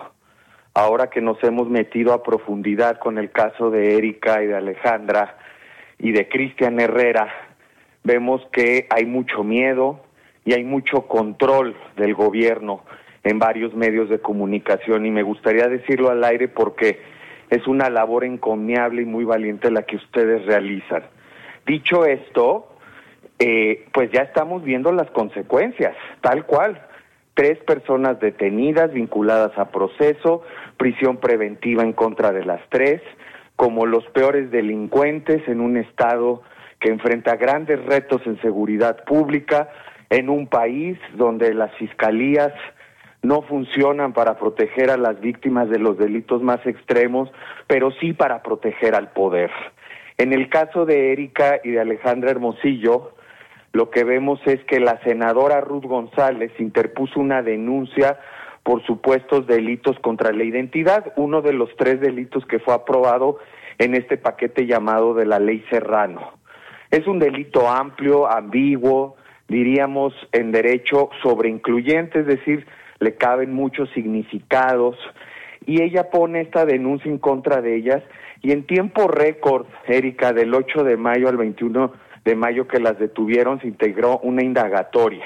Ahora que nos hemos metido a profundidad con el caso de Erika y de Alejandra y de Cristian Herrera, vemos que hay mucho miedo y hay mucho control del gobierno en varios medios de comunicación, y me gustaría decirlo al aire porque es una labor encomiable y muy valiente la que ustedes realizan. Dicho esto, pues ya estamos viendo las consecuencias, tal cual. 3 personas detenidas, vinculadas a proceso, prisión preventiva en contra de las 3, como los peores delincuentes en un estado que enfrenta grandes retos en seguridad pública, en un país donde las fiscalías no funcionan para proteger a las víctimas de los delitos más extremos, pero sí para proteger al poder. En el caso de Erika y de Alejandra Hermosillo, lo que vemos es que la senadora Ruth González interpuso una denuncia por supuestos delitos contra la identidad, uno de los 3 delitos que fue aprobado en este paquete llamado de la Ley Serrano. Es un delito amplio, ambiguo, diríamos en derecho sobreincluyente, es decir, le caben muchos significados, y ella pone esta denuncia en contra de ellas, y en tiempo récord, Erika, del 8 de mayo al 21 de mayo que las detuvieron, se integró una indagatoria.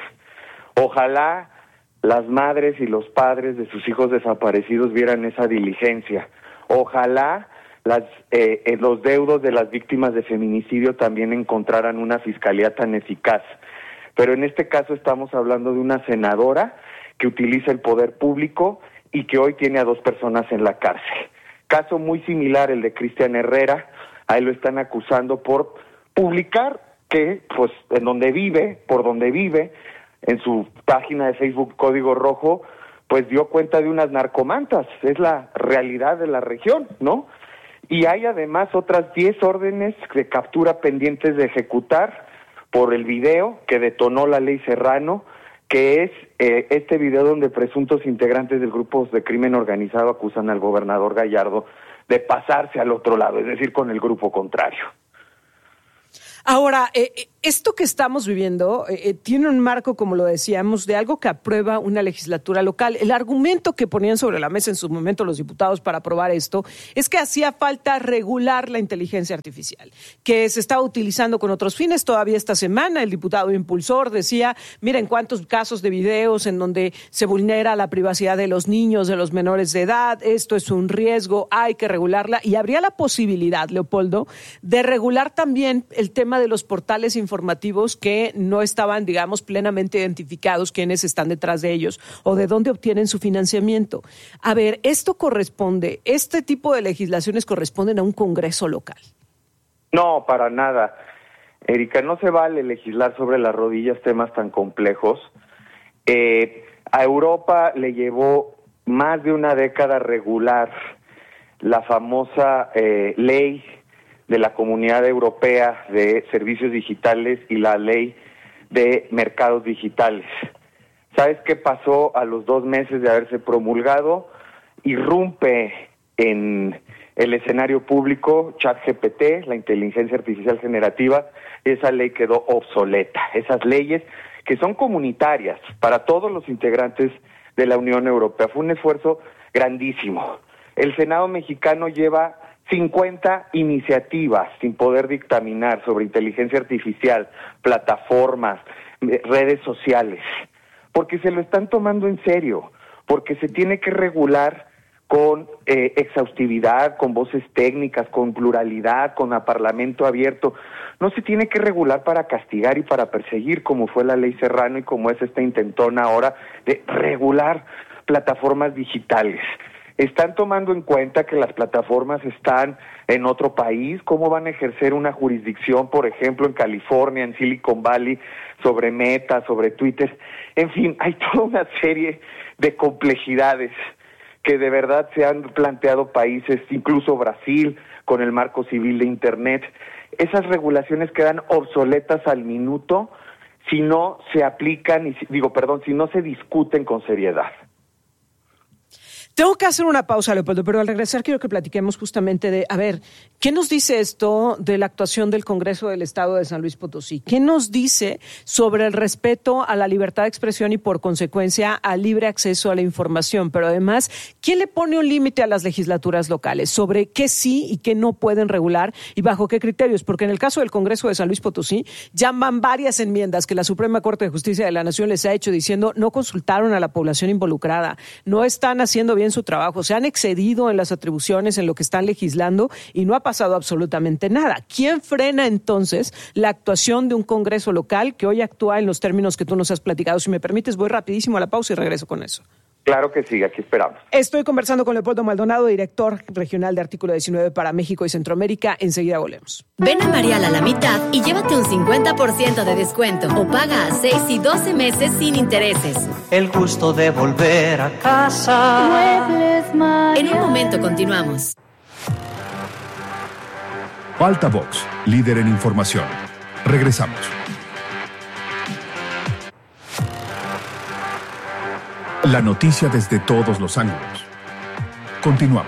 Ojalá las madres y los padres de sus hijos desaparecidos vieran esa diligencia. Ojalá los deudos de las víctimas de feminicidio también encontraran una fiscalía tan eficaz. Pero en este caso estamos hablando de una senadora que utiliza el poder público y que hoy tiene a 2 personas en la cárcel. Caso muy similar el de Cristian Herrera, a él lo están acusando por publicar que, pues, en donde vive, por donde vive, en su página de Facebook Código Rojo, pues dio cuenta de unas narcomantas, es la realidad de la región, ¿no? Y hay además otras 10 órdenes de captura pendientes de ejecutar por el video que detonó la ley Serrano, que es este video donde presuntos integrantes del grupo de crimen organizado acusan al gobernador Gallardo de pasarse al otro lado, es decir, con el grupo contrario. Ahora, esto que estamos viviendo tiene un marco, como lo decíamos, de algo que aprueba una legislatura local. El argumento que ponían sobre la mesa en su momento los diputados para aprobar esto es que hacía falta regular la inteligencia artificial, que se estaba utilizando con otros fines. Todavía esta semana el diputado impulsor decía, miren cuántos casos de videos en donde se vulnera la privacidad de los niños, de los menores de edad, esto es un riesgo, hay que regularla. Y habría la posibilidad, Leopoldo, de regular también el tema de los portales informativos que no estaban, digamos, plenamente identificados quiénes están detrás de ellos o de dónde obtienen su financiamiento. A ver, este tipo de legislaciones corresponden a un Congreso local. No, para nada. Erika, no se vale legislar sobre las rodillas temas tan complejos. A Europa le llevó más de una década regular la famosa ley de la Comunidad Europea de Servicios Digitales y la Ley de Mercados Digitales. ¿Sabes qué pasó a los 2 meses de haberse promulgado? Irrumpe en el escenario público ChatGPT, la inteligencia artificial generativa. Esa ley quedó obsoleta. Esas leyes que son comunitarias para todos los integrantes de la Unión Europea. Fue un esfuerzo grandísimo. El Senado mexicano lleva 50 iniciativas sin poder dictaminar sobre inteligencia artificial, plataformas, redes sociales, porque se lo están tomando en serio, porque se tiene que regular con exhaustividad, con voces técnicas, con pluralidad, con parlamento abierto. No se tiene que regular para castigar y para perseguir, como fue la ley Serrano y como es esta intentona ahora de regular plataformas digitales. Están tomando en cuenta que las plataformas están en otro país, cómo van a ejercer una jurisdicción, por ejemplo, en California, en Silicon Valley, sobre Meta, sobre Twitter. En fin, hay toda una serie de complejidades que de verdad se han planteado países, incluso Brasil, con el marco civil de Internet. Esas regulaciones quedan obsoletas al minuto si no se aplican, si no se discuten con seriedad. Tengo que hacer una pausa, Leopoldo, pero al regresar quiero que platiquemos justamente de, a ver, ¿qué nos dice esto de la actuación del Congreso del Estado de San Luis Potosí? ¿Qué nos dice sobre el respeto a la libertad de expresión y, por consecuencia, al libre acceso a la información? Pero además, ¿quién le pone un límite a las legislaturas locales sobre qué sí y qué no pueden regular y bajo qué criterios? Porque en el caso del Congreso de San Luis Potosí, llaman varias enmiendas que la Suprema Corte de Justicia de la Nación les ha hecho diciendo no consultaron a la población involucrada, no están haciendo bien su trabajo, se han excedido en las atribuciones, en lo que están legislando y no ha pasado absolutamente nada. ¿Quién frena entonces la actuación de un Congreso local que hoy actúa en los términos que tú nos has platicado? Si me permites, voy rapidísimo a la pausa y regreso con eso. Claro que sí, aquí esperamos. Estoy conversando con Leopoldo Maldonado, director regional de Artículo 19 para México y Centroamérica. Enseguida volvemos. Ven a Marial a la mitad y llévate un 50% de descuento o paga a 6 y 12 meses sin intereses. El gusto de volver a casa. Muebles Marial. En un momento continuamos. Altavox, líder en información. Regresamos. La noticia desde todos los ángulos. Continuamos.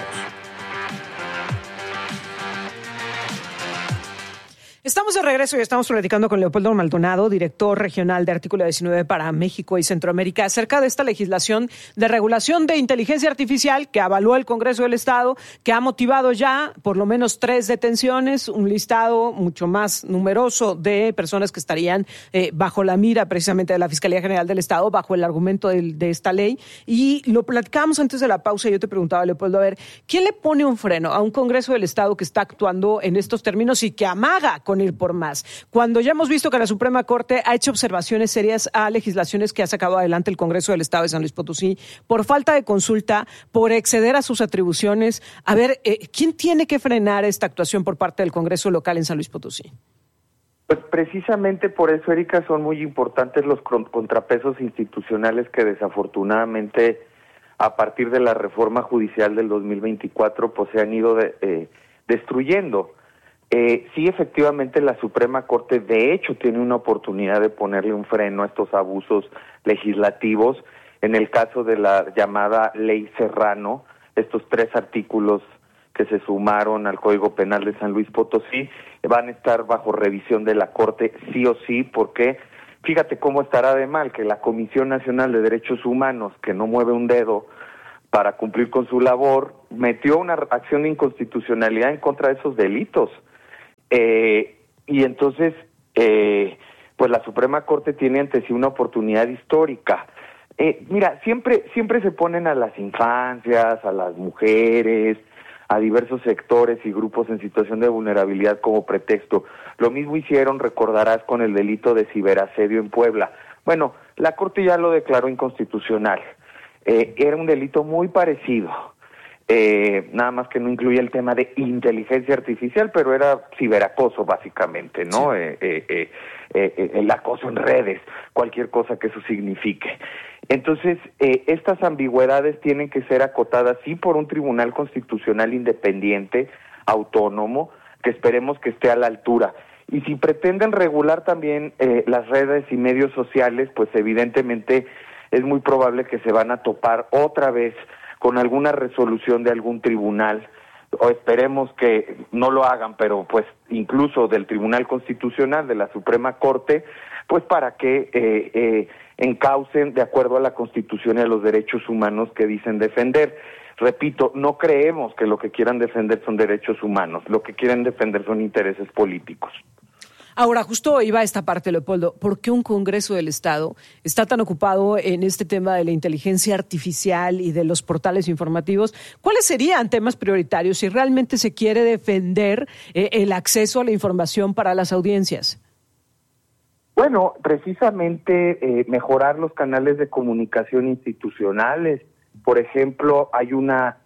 Estamos de regreso y estamos platicando con Leopoldo Maldonado, director regional de Artículo 19 para México y Centroamérica, acerca de esta legislación de regulación de inteligencia artificial que avaló el Congreso del Estado, que ha motivado ya por lo menos 3 detenciones, un listado mucho más numeroso de personas que estarían bajo la mira precisamente de la Fiscalía General del Estado, bajo el argumento de esta ley. Y lo platicábamos antes de la pausa y yo te preguntaba, Leopoldo, a ver, ¿quién le pone un freno a un Congreso del Estado que está actuando en estos términos y que amaga con ir por más? Cuando ya hemos visto que la Suprema Corte ha hecho observaciones serias a legislaciones que ha sacado adelante el Congreso del Estado de San Luis Potosí por falta de consulta, por exceder a sus atribuciones. A ver, ¿quién tiene que frenar esta actuación por parte del Congreso local en San Luis Potosí? Pues precisamente por eso, Erika, son muy importantes los contrapesos institucionales que desafortunadamente a partir de la reforma judicial del 2024 pues se han ido destruyendo. Sí, efectivamente, la Suprema Corte, de hecho, tiene una oportunidad de ponerle un freno a estos abusos legislativos. En el caso de la llamada Ley Serrano, estos 3 artículos que se sumaron al Código Penal de San Luis Potosí van a estar bajo revisión de la Corte sí o sí, porque fíjate cómo estará de mal que la Comisión Nacional de Derechos Humanos, que no mueve un dedo para cumplir con su labor, metió una acción de inconstitucionalidad en contra de esos delitos. Y entonces, pues la Suprema Corte tiene ante sí una oportunidad histórica. Mira, siempre se ponen a las infancias, a las mujeres, a diversos sectores y grupos en situación de vulnerabilidad como pretexto. Lo mismo hicieron, recordarás, con el delito de ciberasedio en Puebla. Bueno, la Corte ya lo declaró inconstitucional. Era un delito muy parecido, nada más que no incluía el tema de inteligencia artificial, pero era ciberacoso básicamente, ¿no? Sí. El acoso en redes, cualquier cosa que eso signifique. Entonces, estas ambigüedades tienen que ser acotadas, sí, por un tribunal constitucional independiente, autónomo, que esperemos que esté a la altura. Y si pretenden regular también las redes y medios sociales, pues evidentemente es muy probable que se van a topar otra vez con alguna resolución de algún tribunal, o esperemos que no lo hagan, pero pues incluso del Tribunal Constitucional, de la Suprema Corte, pues para que encaucen de acuerdo a la Constitución y a los derechos humanos que dicen defender. Repito, no creemos que lo que quieran defender son derechos humanos, lo que quieren defender son intereses políticos. Ahora, justo iba a esta parte, Leopoldo. ¿Por qué un Congreso del Estado está tan ocupado en este tema de la inteligencia artificial y de los portales informativos? ¿Cuáles serían temas prioritarios si realmente se quiere defender el acceso a la información para las audiencias? Bueno, precisamente mejorar los canales de comunicación institucionales. Por ejemplo, hay una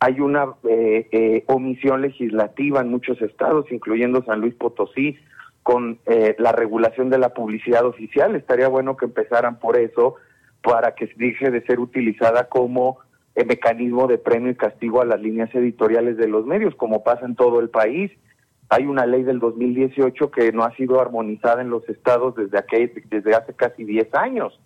omisión legislativa en muchos estados, incluyendo San Luis Potosí, con la regulación de la publicidad oficial. Estaría bueno que empezaran por eso, para que deje de ser utilizada como mecanismo de premio y castigo a las líneas editoriales de los medios, como pasa en todo el país. Hay una ley del 2018 que no ha sido armonizada en los estados desde hace casi 10 años,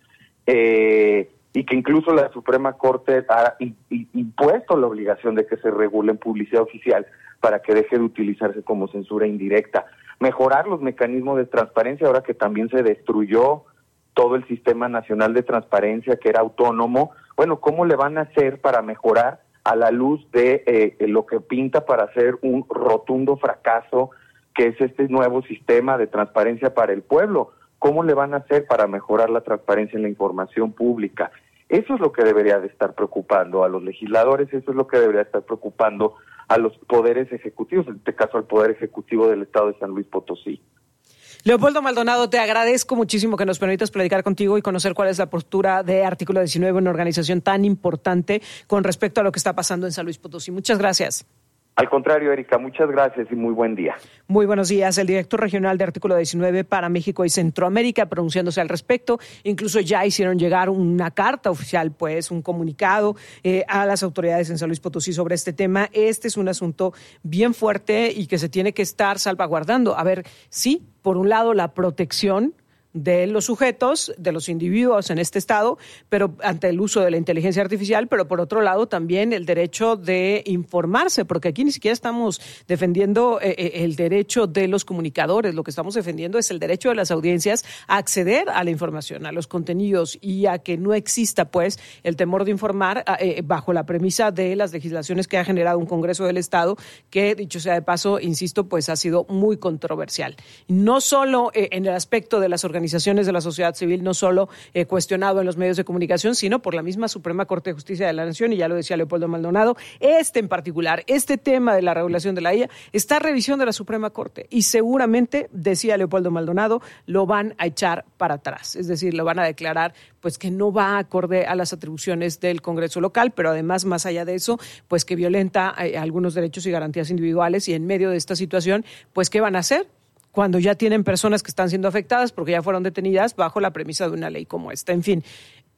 y que incluso la Suprema Corte ha impuesto la obligación de que se regule en publicidad oficial para que deje de utilizarse como censura indirecta. Mejorar los mecanismos de transparencia, ahora que también se destruyó todo el Sistema Nacional de Transparencia, que era autónomo. Bueno, ¿cómo le van a hacer para mejorar a la luz de lo que pinta para ser un rotundo fracaso, que es este nuevo sistema de transparencia para el pueblo? ¿Cómo le van a hacer para mejorar la transparencia en la información pública? Eso es lo que debería de estar preocupando a los legisladores, eso es lo que debería estar preocupando a los poderes ejecutivos, en este caso al Poder Ejecutivo del Estado de San Luis Potosí. Leopoldo Maldonado, te agradezco muchísimo que nos permitas platicar contigo y conocer cuál es la postura de Artículo 19, una organización tan importante con respecto a lo que está pasando en San Luis Potosí. Muchas gracias. Al contrario, Erika, muchas gracias y muy buen día. Muy buenos días. El director regional de Artículo 19 para México y Centroamérica pronunciándose al respecto. Incluso ya hicieron llegar una carta oficial, pues, un comunicado a las autoridades en San Luis Potosí sobre este tema. Este es un asunto bien fuerte y que se tiene que estar salvaguardando. A ver, sí, por un lado, la protección de los sujetos, de los individuos en este estado, pero ante el uso de la inteligencia artificial, pero por otro lado también el derecho de informarse, porque aquí ni siquiera estamos defendiendo el derecho de los comunicadores, lo que estamos defendiendo es el derecho de las audiencias a acceder a la información, a los contenidos y a que no exista pues el temor de informar bajo la premisa de las legislaciones que ha generado un Congreso del Estado que, dicho sea de paso, insisto, pues ha sido muy controversial. No solo en el aspecto de las organizaciones de la sociedad civil, no solo cuestionado en los medios de comunicación, sino por la misma Suprema Corte de Justicia de la Nación, y ya lo decía Leopoldo Maldonado, en particular, este tema de la regulación de la IA está a revisión de la Suprema Corte y seguramente, decía Leopoldo Maldonado, lo van a echar para atrás, es decir, lo van a declarar pues que no va acorde a las atribuciones del Congreso local, pero además, más allá de eso, pues que violenta algunos derechos y garantías individuales, y en medio de esta situación, pues ¿qué van a hacer? Cuando ya tienen personas que están siendo afectadas porque ya fueron detenidas bajo la premisa de una ley como esta. En fin,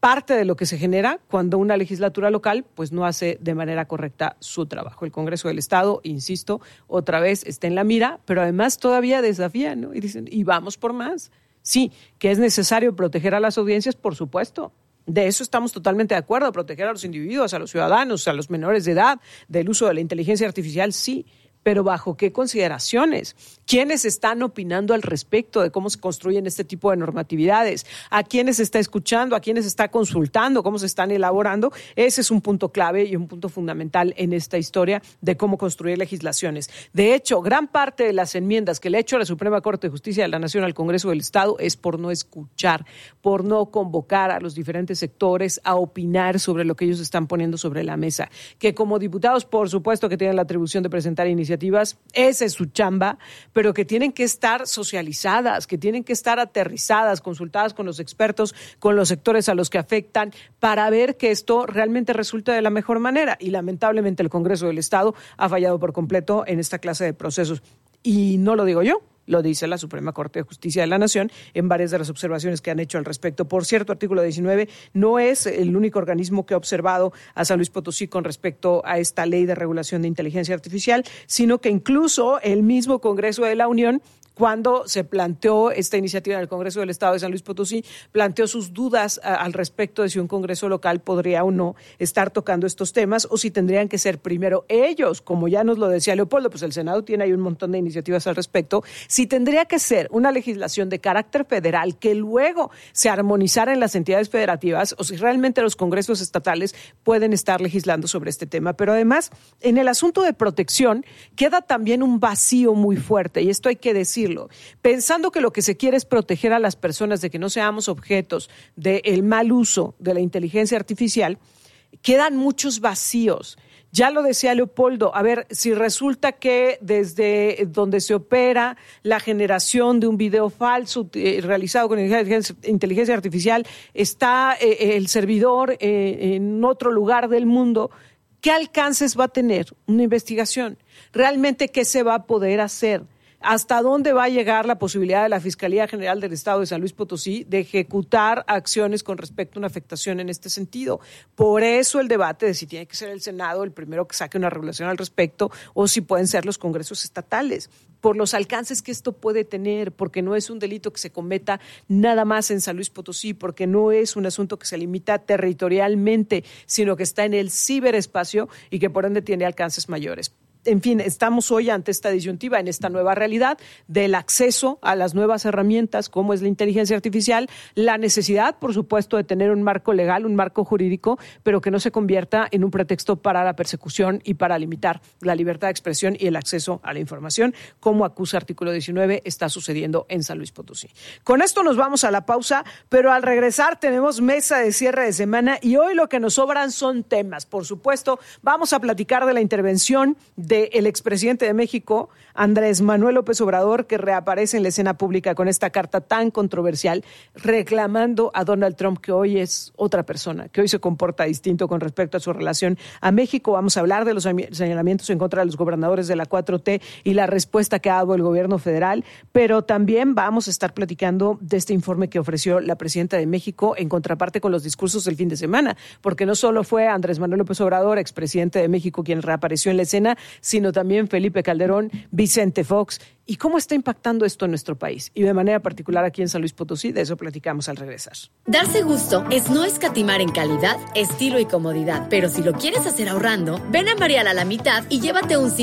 parte de lo que se genera cuando una legislatura local pues no hace de manera correcta su trabajo. El Congreso del Estado, insisto, otra vez está en la mira, pero además todavía desafía, ¿no? Y dicen, y vamos por más. Sí, que es necesario proteger a las audiencias, por supuesto. De eso estamos totalmente de acuerdo, proteger a los individuos, a los ciudadanos, a los menores de edad, del uso de la inteligencia artificial, sí. Pero ¿bajo qué consideraciones? ¿Quiénes están opinando al respecto de cómo se construyen este tipo de normatividades? ¿A quiénes se está escuchando? ¿A quiénes se está consultando? ¿Cómo se están elaborando? Ese es un punto clave y un punto fundamental en esta historia de cómo construir legislaciones. De hecho, gran parte de las enmiendas que le ha hecho la Suprema Corte de Justicia de la Nación al Congreso del Estado es por no escuchar, por no convocar a los diferentes sectores a opinar sobre lo que ellos están poniendo sobre la mesa. Que como diputados, por supuesto que tienen la atribución de presentar iniciativas, esa es su chamba, pero que tienen que estar socializadas, que tienen que estar aterrizadas, consultadas con los expertos, con los sectores a los que afectan, para ver que esto realmente resulte de la mejor manera. Y lamentablemente el Congreso del Estado ha fallado por completo en esta clase de procesos. Y no lo digo yo, lo dice la Suprema Corte de Justicia de la Nación en varias de las observaciones que han hecho al respecto. Por cierto, artículo 19 no es el único organismo que ha observado a San Luis Potosí con respecto a esta ley de regulación de inteligencia artificial, sino que incluso el mismo Congreso de la Unión, cuando se planteó esta iniciativa en el Congreso del Estado de San Luis Potosí, planteó sus dudas al respecto de si un Congreso local podría o no estar tocando estos temas o si tendrían que ser primero ellos, como ya nos lo decía Leopoldo, pues el Senado tiene ahí un montón de iniciativas al respecto, si tendría que ser una legislación de carácter federal que luego se armonizara en las entidades federativas o si realmente los congresos estatales pueden estar legislando sobre este tema. Pero además, en el asunto de protección queda también un vacío muy fuerte, y esto hay que decir, pensando que lo que se quiere es proteger a las personas de que no seamos objetos del mal uso de la inteligencia artificial, quedan muchos vacíos. Ya lo decía Leopoldo, a ver, si resulta que desde donde se opera la generación de un video falso realizado con inteligencia artificial está el servidor en otro lugar del mundo, ¿qué alcances va a tener una investigación? ¿Realmente qué se va a poder hacer? ¿Hasta dónde va a llegar la posibilidad de la Fiscalía General del Estado de San Luis Potosí de ejecutar acciones con respecto a una afectación en este sentido? Por eso el debate de si tiene que ser el Senado el primero que saque una regulación al respecto o si pueden ser los congresos estatales, por los alcances que esto puede tener, porque no es un delito que se cometa nada más en San Luis Potosí, porque no es un asunto que se limita territorialmente, sino que está en el ciberespacio y que por ende tiene alcances mayores. En fin, estamos hoy ante esta disyuntiva, en esta nueva realidad del acceso a las nuevas herramientas, como es la inteligencia artificial, la necesidad, por supuesto, de tener un marco legal, un marco jurídico, pero que no se convierta en un pretexto para la persecución y para limitar la libertad de expresión y el acceso a la información, como acusa artículo 19, está sucediendo en San Luis Potosí. Con esto nos vamos a la pausa, pero al regresar tenemos mesa de cierre de semana y hoy lo que nos sobran son temas. Por supuesto, vamos a platicar de la intervención del expresidente de México, Andrés Manuel López Obrador, que reaparece en la escena pública con esta carta tan controversial, reclamando a Donald Trump, que hoy es otra persona, que hoy se comporta distinto con respecto a su relación a México. Vamos a hablar de los señalamientos en contra de los gobernadores de la 4T y la respuesta que ha dado el gobierno federal, pero también vamos a estar platicando de este informe que ofreció la presidenta de México en contraparte con los discursos del fin de semana, porque no solo fue Andrés Manuel López Obrador, expresidente de México, quien reapareció en la escena, sino también Felipe Calderón, Vicente Fox. ¿Y cómo está impactando esto en nuestro país? Y de manera particular aquí en San Luis Potosí, de eso platicamos al regresar. Darse gusto es no escatimar en calidad, estilo y comodidad. Pero si lo quieres hacer ahorrando, ven a Marial a la mitad y llévate un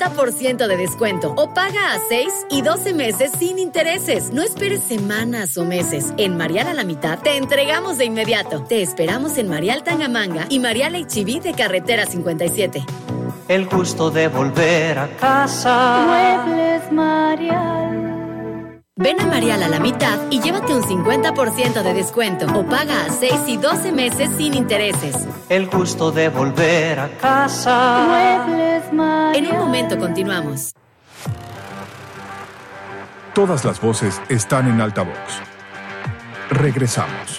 50% de descuento. O paga a 6 y 12 meses sin intereses. No esperes semanas o meses. En Marial a la mitad te entregamos de inmediato. Te esperamos en Marial Tangamanga y Marial H-E-B de Carretera 57. El gusto de volver a casa. Muebles Marial. Ven a Marial a la mitad y llévate un 50% de descuento. O paga a 6 y 12 meses sin intereses. El gusto de volver a casa. Muebles Marial. En un momento continuamos. Todas las voces están en altavoz. Regresamos.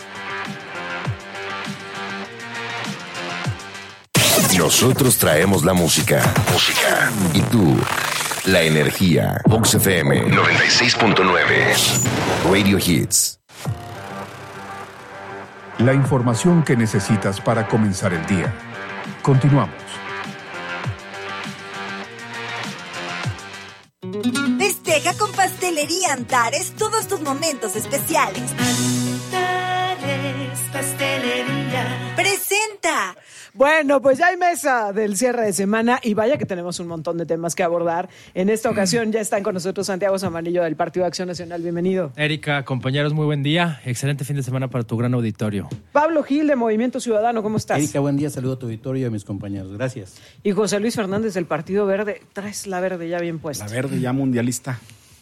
Nosotros traemos la música. Y tú, la energía. Vox FM 96.9. Radio Hits. La información que necesitas para comenzar el día. Continuamos. Festeja con Pastelería Antares todos tus momentos especiales. Antares Pastelería presenta. Bueno, pues ya hay mesa del cierre de semana y vaya que tenemos un montón de temas que abordar. En esta ocasión ya están con nosotros Santiago Zamanillo del Partido de Acción Nacional. Bienvenido. Erika, compañeros, muy buen día. Excelente fin de semana para tu gran auditorio. Pablo Gil de Movimiento Ciudadano, ¿cómo estás? Erika, buen día. Saludo a tu auditorio y a mis compañeros. Gracias. Y José Luis Fernández del Partido Verde. Traes la verde ya bien puesta. La verde ya mundialista.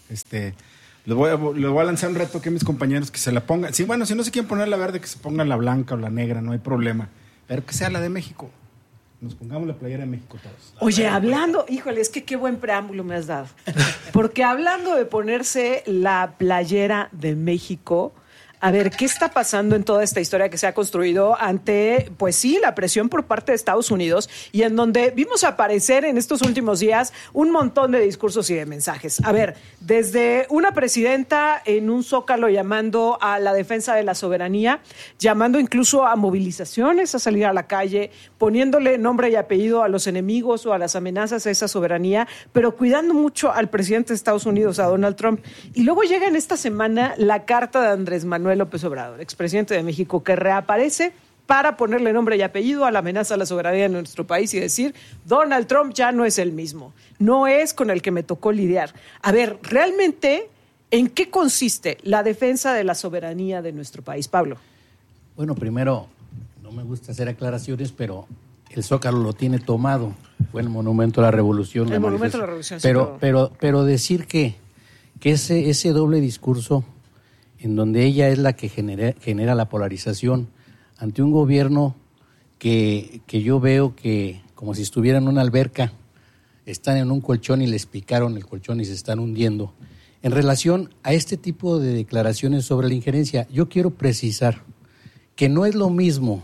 Le voy a lanzar un reto aquí a mis compañeros que se la pongan. Sí, bueno, si no se quieren poner la verde, que se pongan la blanca o la negra, no hay problema. Pero que sea la de México. Nos pongamos la playera de México todos. Oye, hablando, híjole, es que qué buen preámbulo me has dado. Porque hablando de ponerse la playera de México, a ver, ¿qué está pasando en toda esta historia que se ha construido ante, pues sí, la presión por parte de Estados Unidos y en donde vimos aparecer en estos últimos días un montón de discursos y de mensajes? A ver, desde una presidenta en un zócalo llamando a la defensa de la soberanía, llamando incluso a movilizaciones, a salir a la calle, poniéndole nombre y apellido a los enemigos o a las amenazas a esa soberanía, pero cuidando mucho al presidente de Estados Unidos, a Donald Trump. Y luego llega en esta semana la carta de Andrés Manuel López Obrador, expresidente de México, que reaparece para ponerle nombre y apellido a la amenaza a la soberanía de nuestro país y decir, Donald Trump ya no es el mismo, no es con el que me tocó lidiar. A ver, realmente, ¿en qué consiste la defensa de la soberanía de nuestro país, Pablo? Bueno, primero, no me gusta hacer aclaraciones, pero el Zócalo lo tiene tomado. Fue el Monumento a la Revolución. El Monumento a la Revolución, sí, pero decir que ese doble discurso en donde ella es la que genera la polarización ante un gobierno que yo veo que, como si estuvieran en una alberca, están en un colchón y les picaron el colchón y se están hundiendo. En relación a este tipo de declaraciones sobre la injerencia, yo quiero precisar que no es lo mismo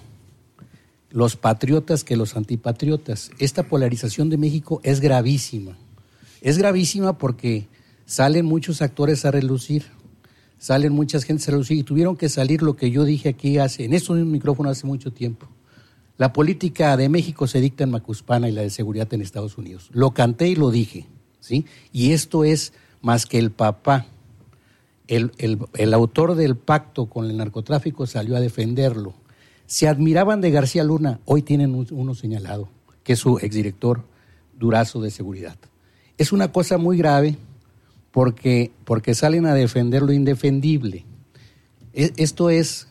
los patriotas que los antipatriotas. Esta polarización de México es gravísima. Es gravísima porque salen muchos actores a relucir. Salen muchas gentes a relucir y tuvieron que salir lo que yo dije aquí en estos mismos micrófonos hace mucho tiempo. La política de México se dicta en Macuspana y la de seguridad en Estados Unidos. Lo canté y lo dije, ¿sí? Y esto es más que el papá. El autor del pacto con el narcotráfico salió a defenderlo. Se admiraban de García Luna, hoy tienen uno señalado, que es su exdirector Durazo de seguridad. Es una cosa muy grave. Porque salen a defender lo indefendible. Esto es,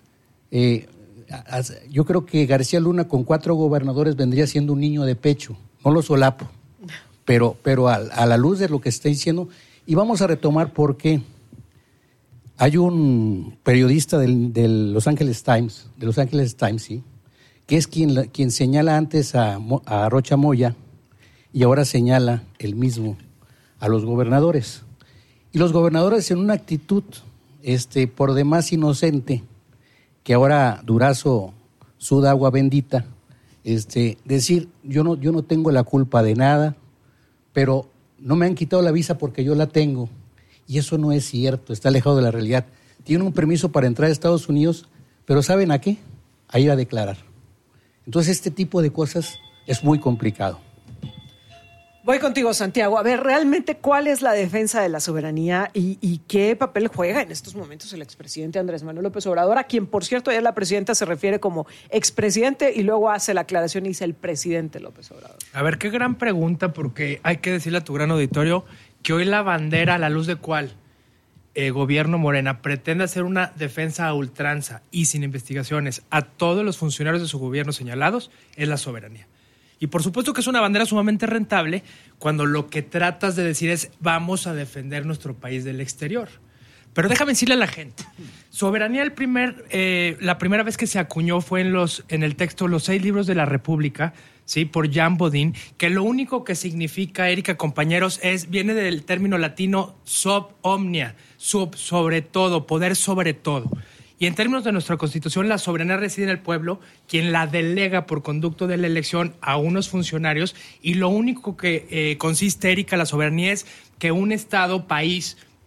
yo creo que García Luna con 4 gobernadores vendría siendo un niño de pecho, no lo solapo, pero a la luz de lo que está diciendo, y vamos a retomar porque hay un periodista de Los Angeles Times, ¿sí? Que es quien señala antes a Rocha Moya y ahora señala el mismo a los gobernadores. Y los gobernadores en una actitud por demás inocente, que ahora Durazo suda agua bendita, decir yo no tengo la culpa de nada, pero no me han quitado la visa porque yo la tengo. Y eso no es cierto, está alejado de la realidad. Tienen un permiso para entrar a Estados Unidos, pero ¿saben a qué? A ir a declarar. Entonces este tipo de cosas es muy complicado. Voy contigo, Santiago. A ver, realmente, ¿cuál es la defensa de la soberanía y qué papel juega en estos momentos el expresidente Andrés Manuel López Obrador, a quien, por cierto, ya la presidenta se refiere como expresidente y luego hace la aclaración y dice el presidente López Obrador? A ver, qué gran pregunta, porque hay que decirle a tu gran auditorio que hoy la bandera, a la luz de cuál gobierno Morena pretende hacer una defensa a ultranza y sin investigaciones a todos los funcionarios de su gobierno señalados, es la soberanía. Y por supuesto que es una bandera sumamente rentable cuando lo que tratas de decir es vamos a defender nuestro país del exterior. Pero déjame decirle a la gente, soberanía la primera vez que se acuñó fue en el texto Los 6 libros de la República, ¿sí? Por Jean Bodin, que lo único que significa, Erika, compañeros, viene del término latino sub omnia, sobre todo, poder sobre todo. Y en términos de nuestra Constitución, la soberanía reside en el pueblo, quien la delega por conducto de la elección a unos funcionarios, y lo único que consiste, Erika, la soberanía es que un Estado, país,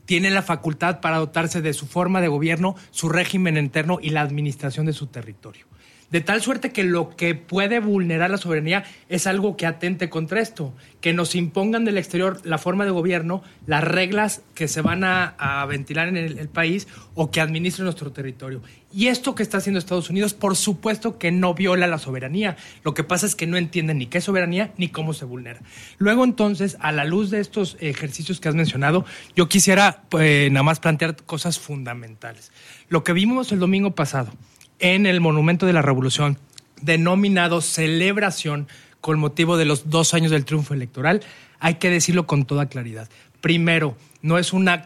tienen la facultad para dotarse de su forma de gobierno, su régimen interno y la administración de su territorio. De tal suerte que lo que puede vulnerar la soberanía es algo que atente contra esto, que nos impongan del exterior la forma de gobierno, las reglas que se van a ventilar en el país o que administren nuestro territorio. Y esto que está haciendo Estados Unidos, por supuesto que no viola la soberanía. Lo que pasa es que no entienden ni qué es soberanía ni cómo se vulnera. Luego, entonces, a la luz de estos ejercicios que has mencionado, yo quisiera nada más plantear cosas fundamentales. Lo que vimos el domingo pasado en el Monumento de la Revolución, denominado celebración con motivo de los 2 años del triunfo electoral, hay que decirlo con toda claridad. Primero, no es una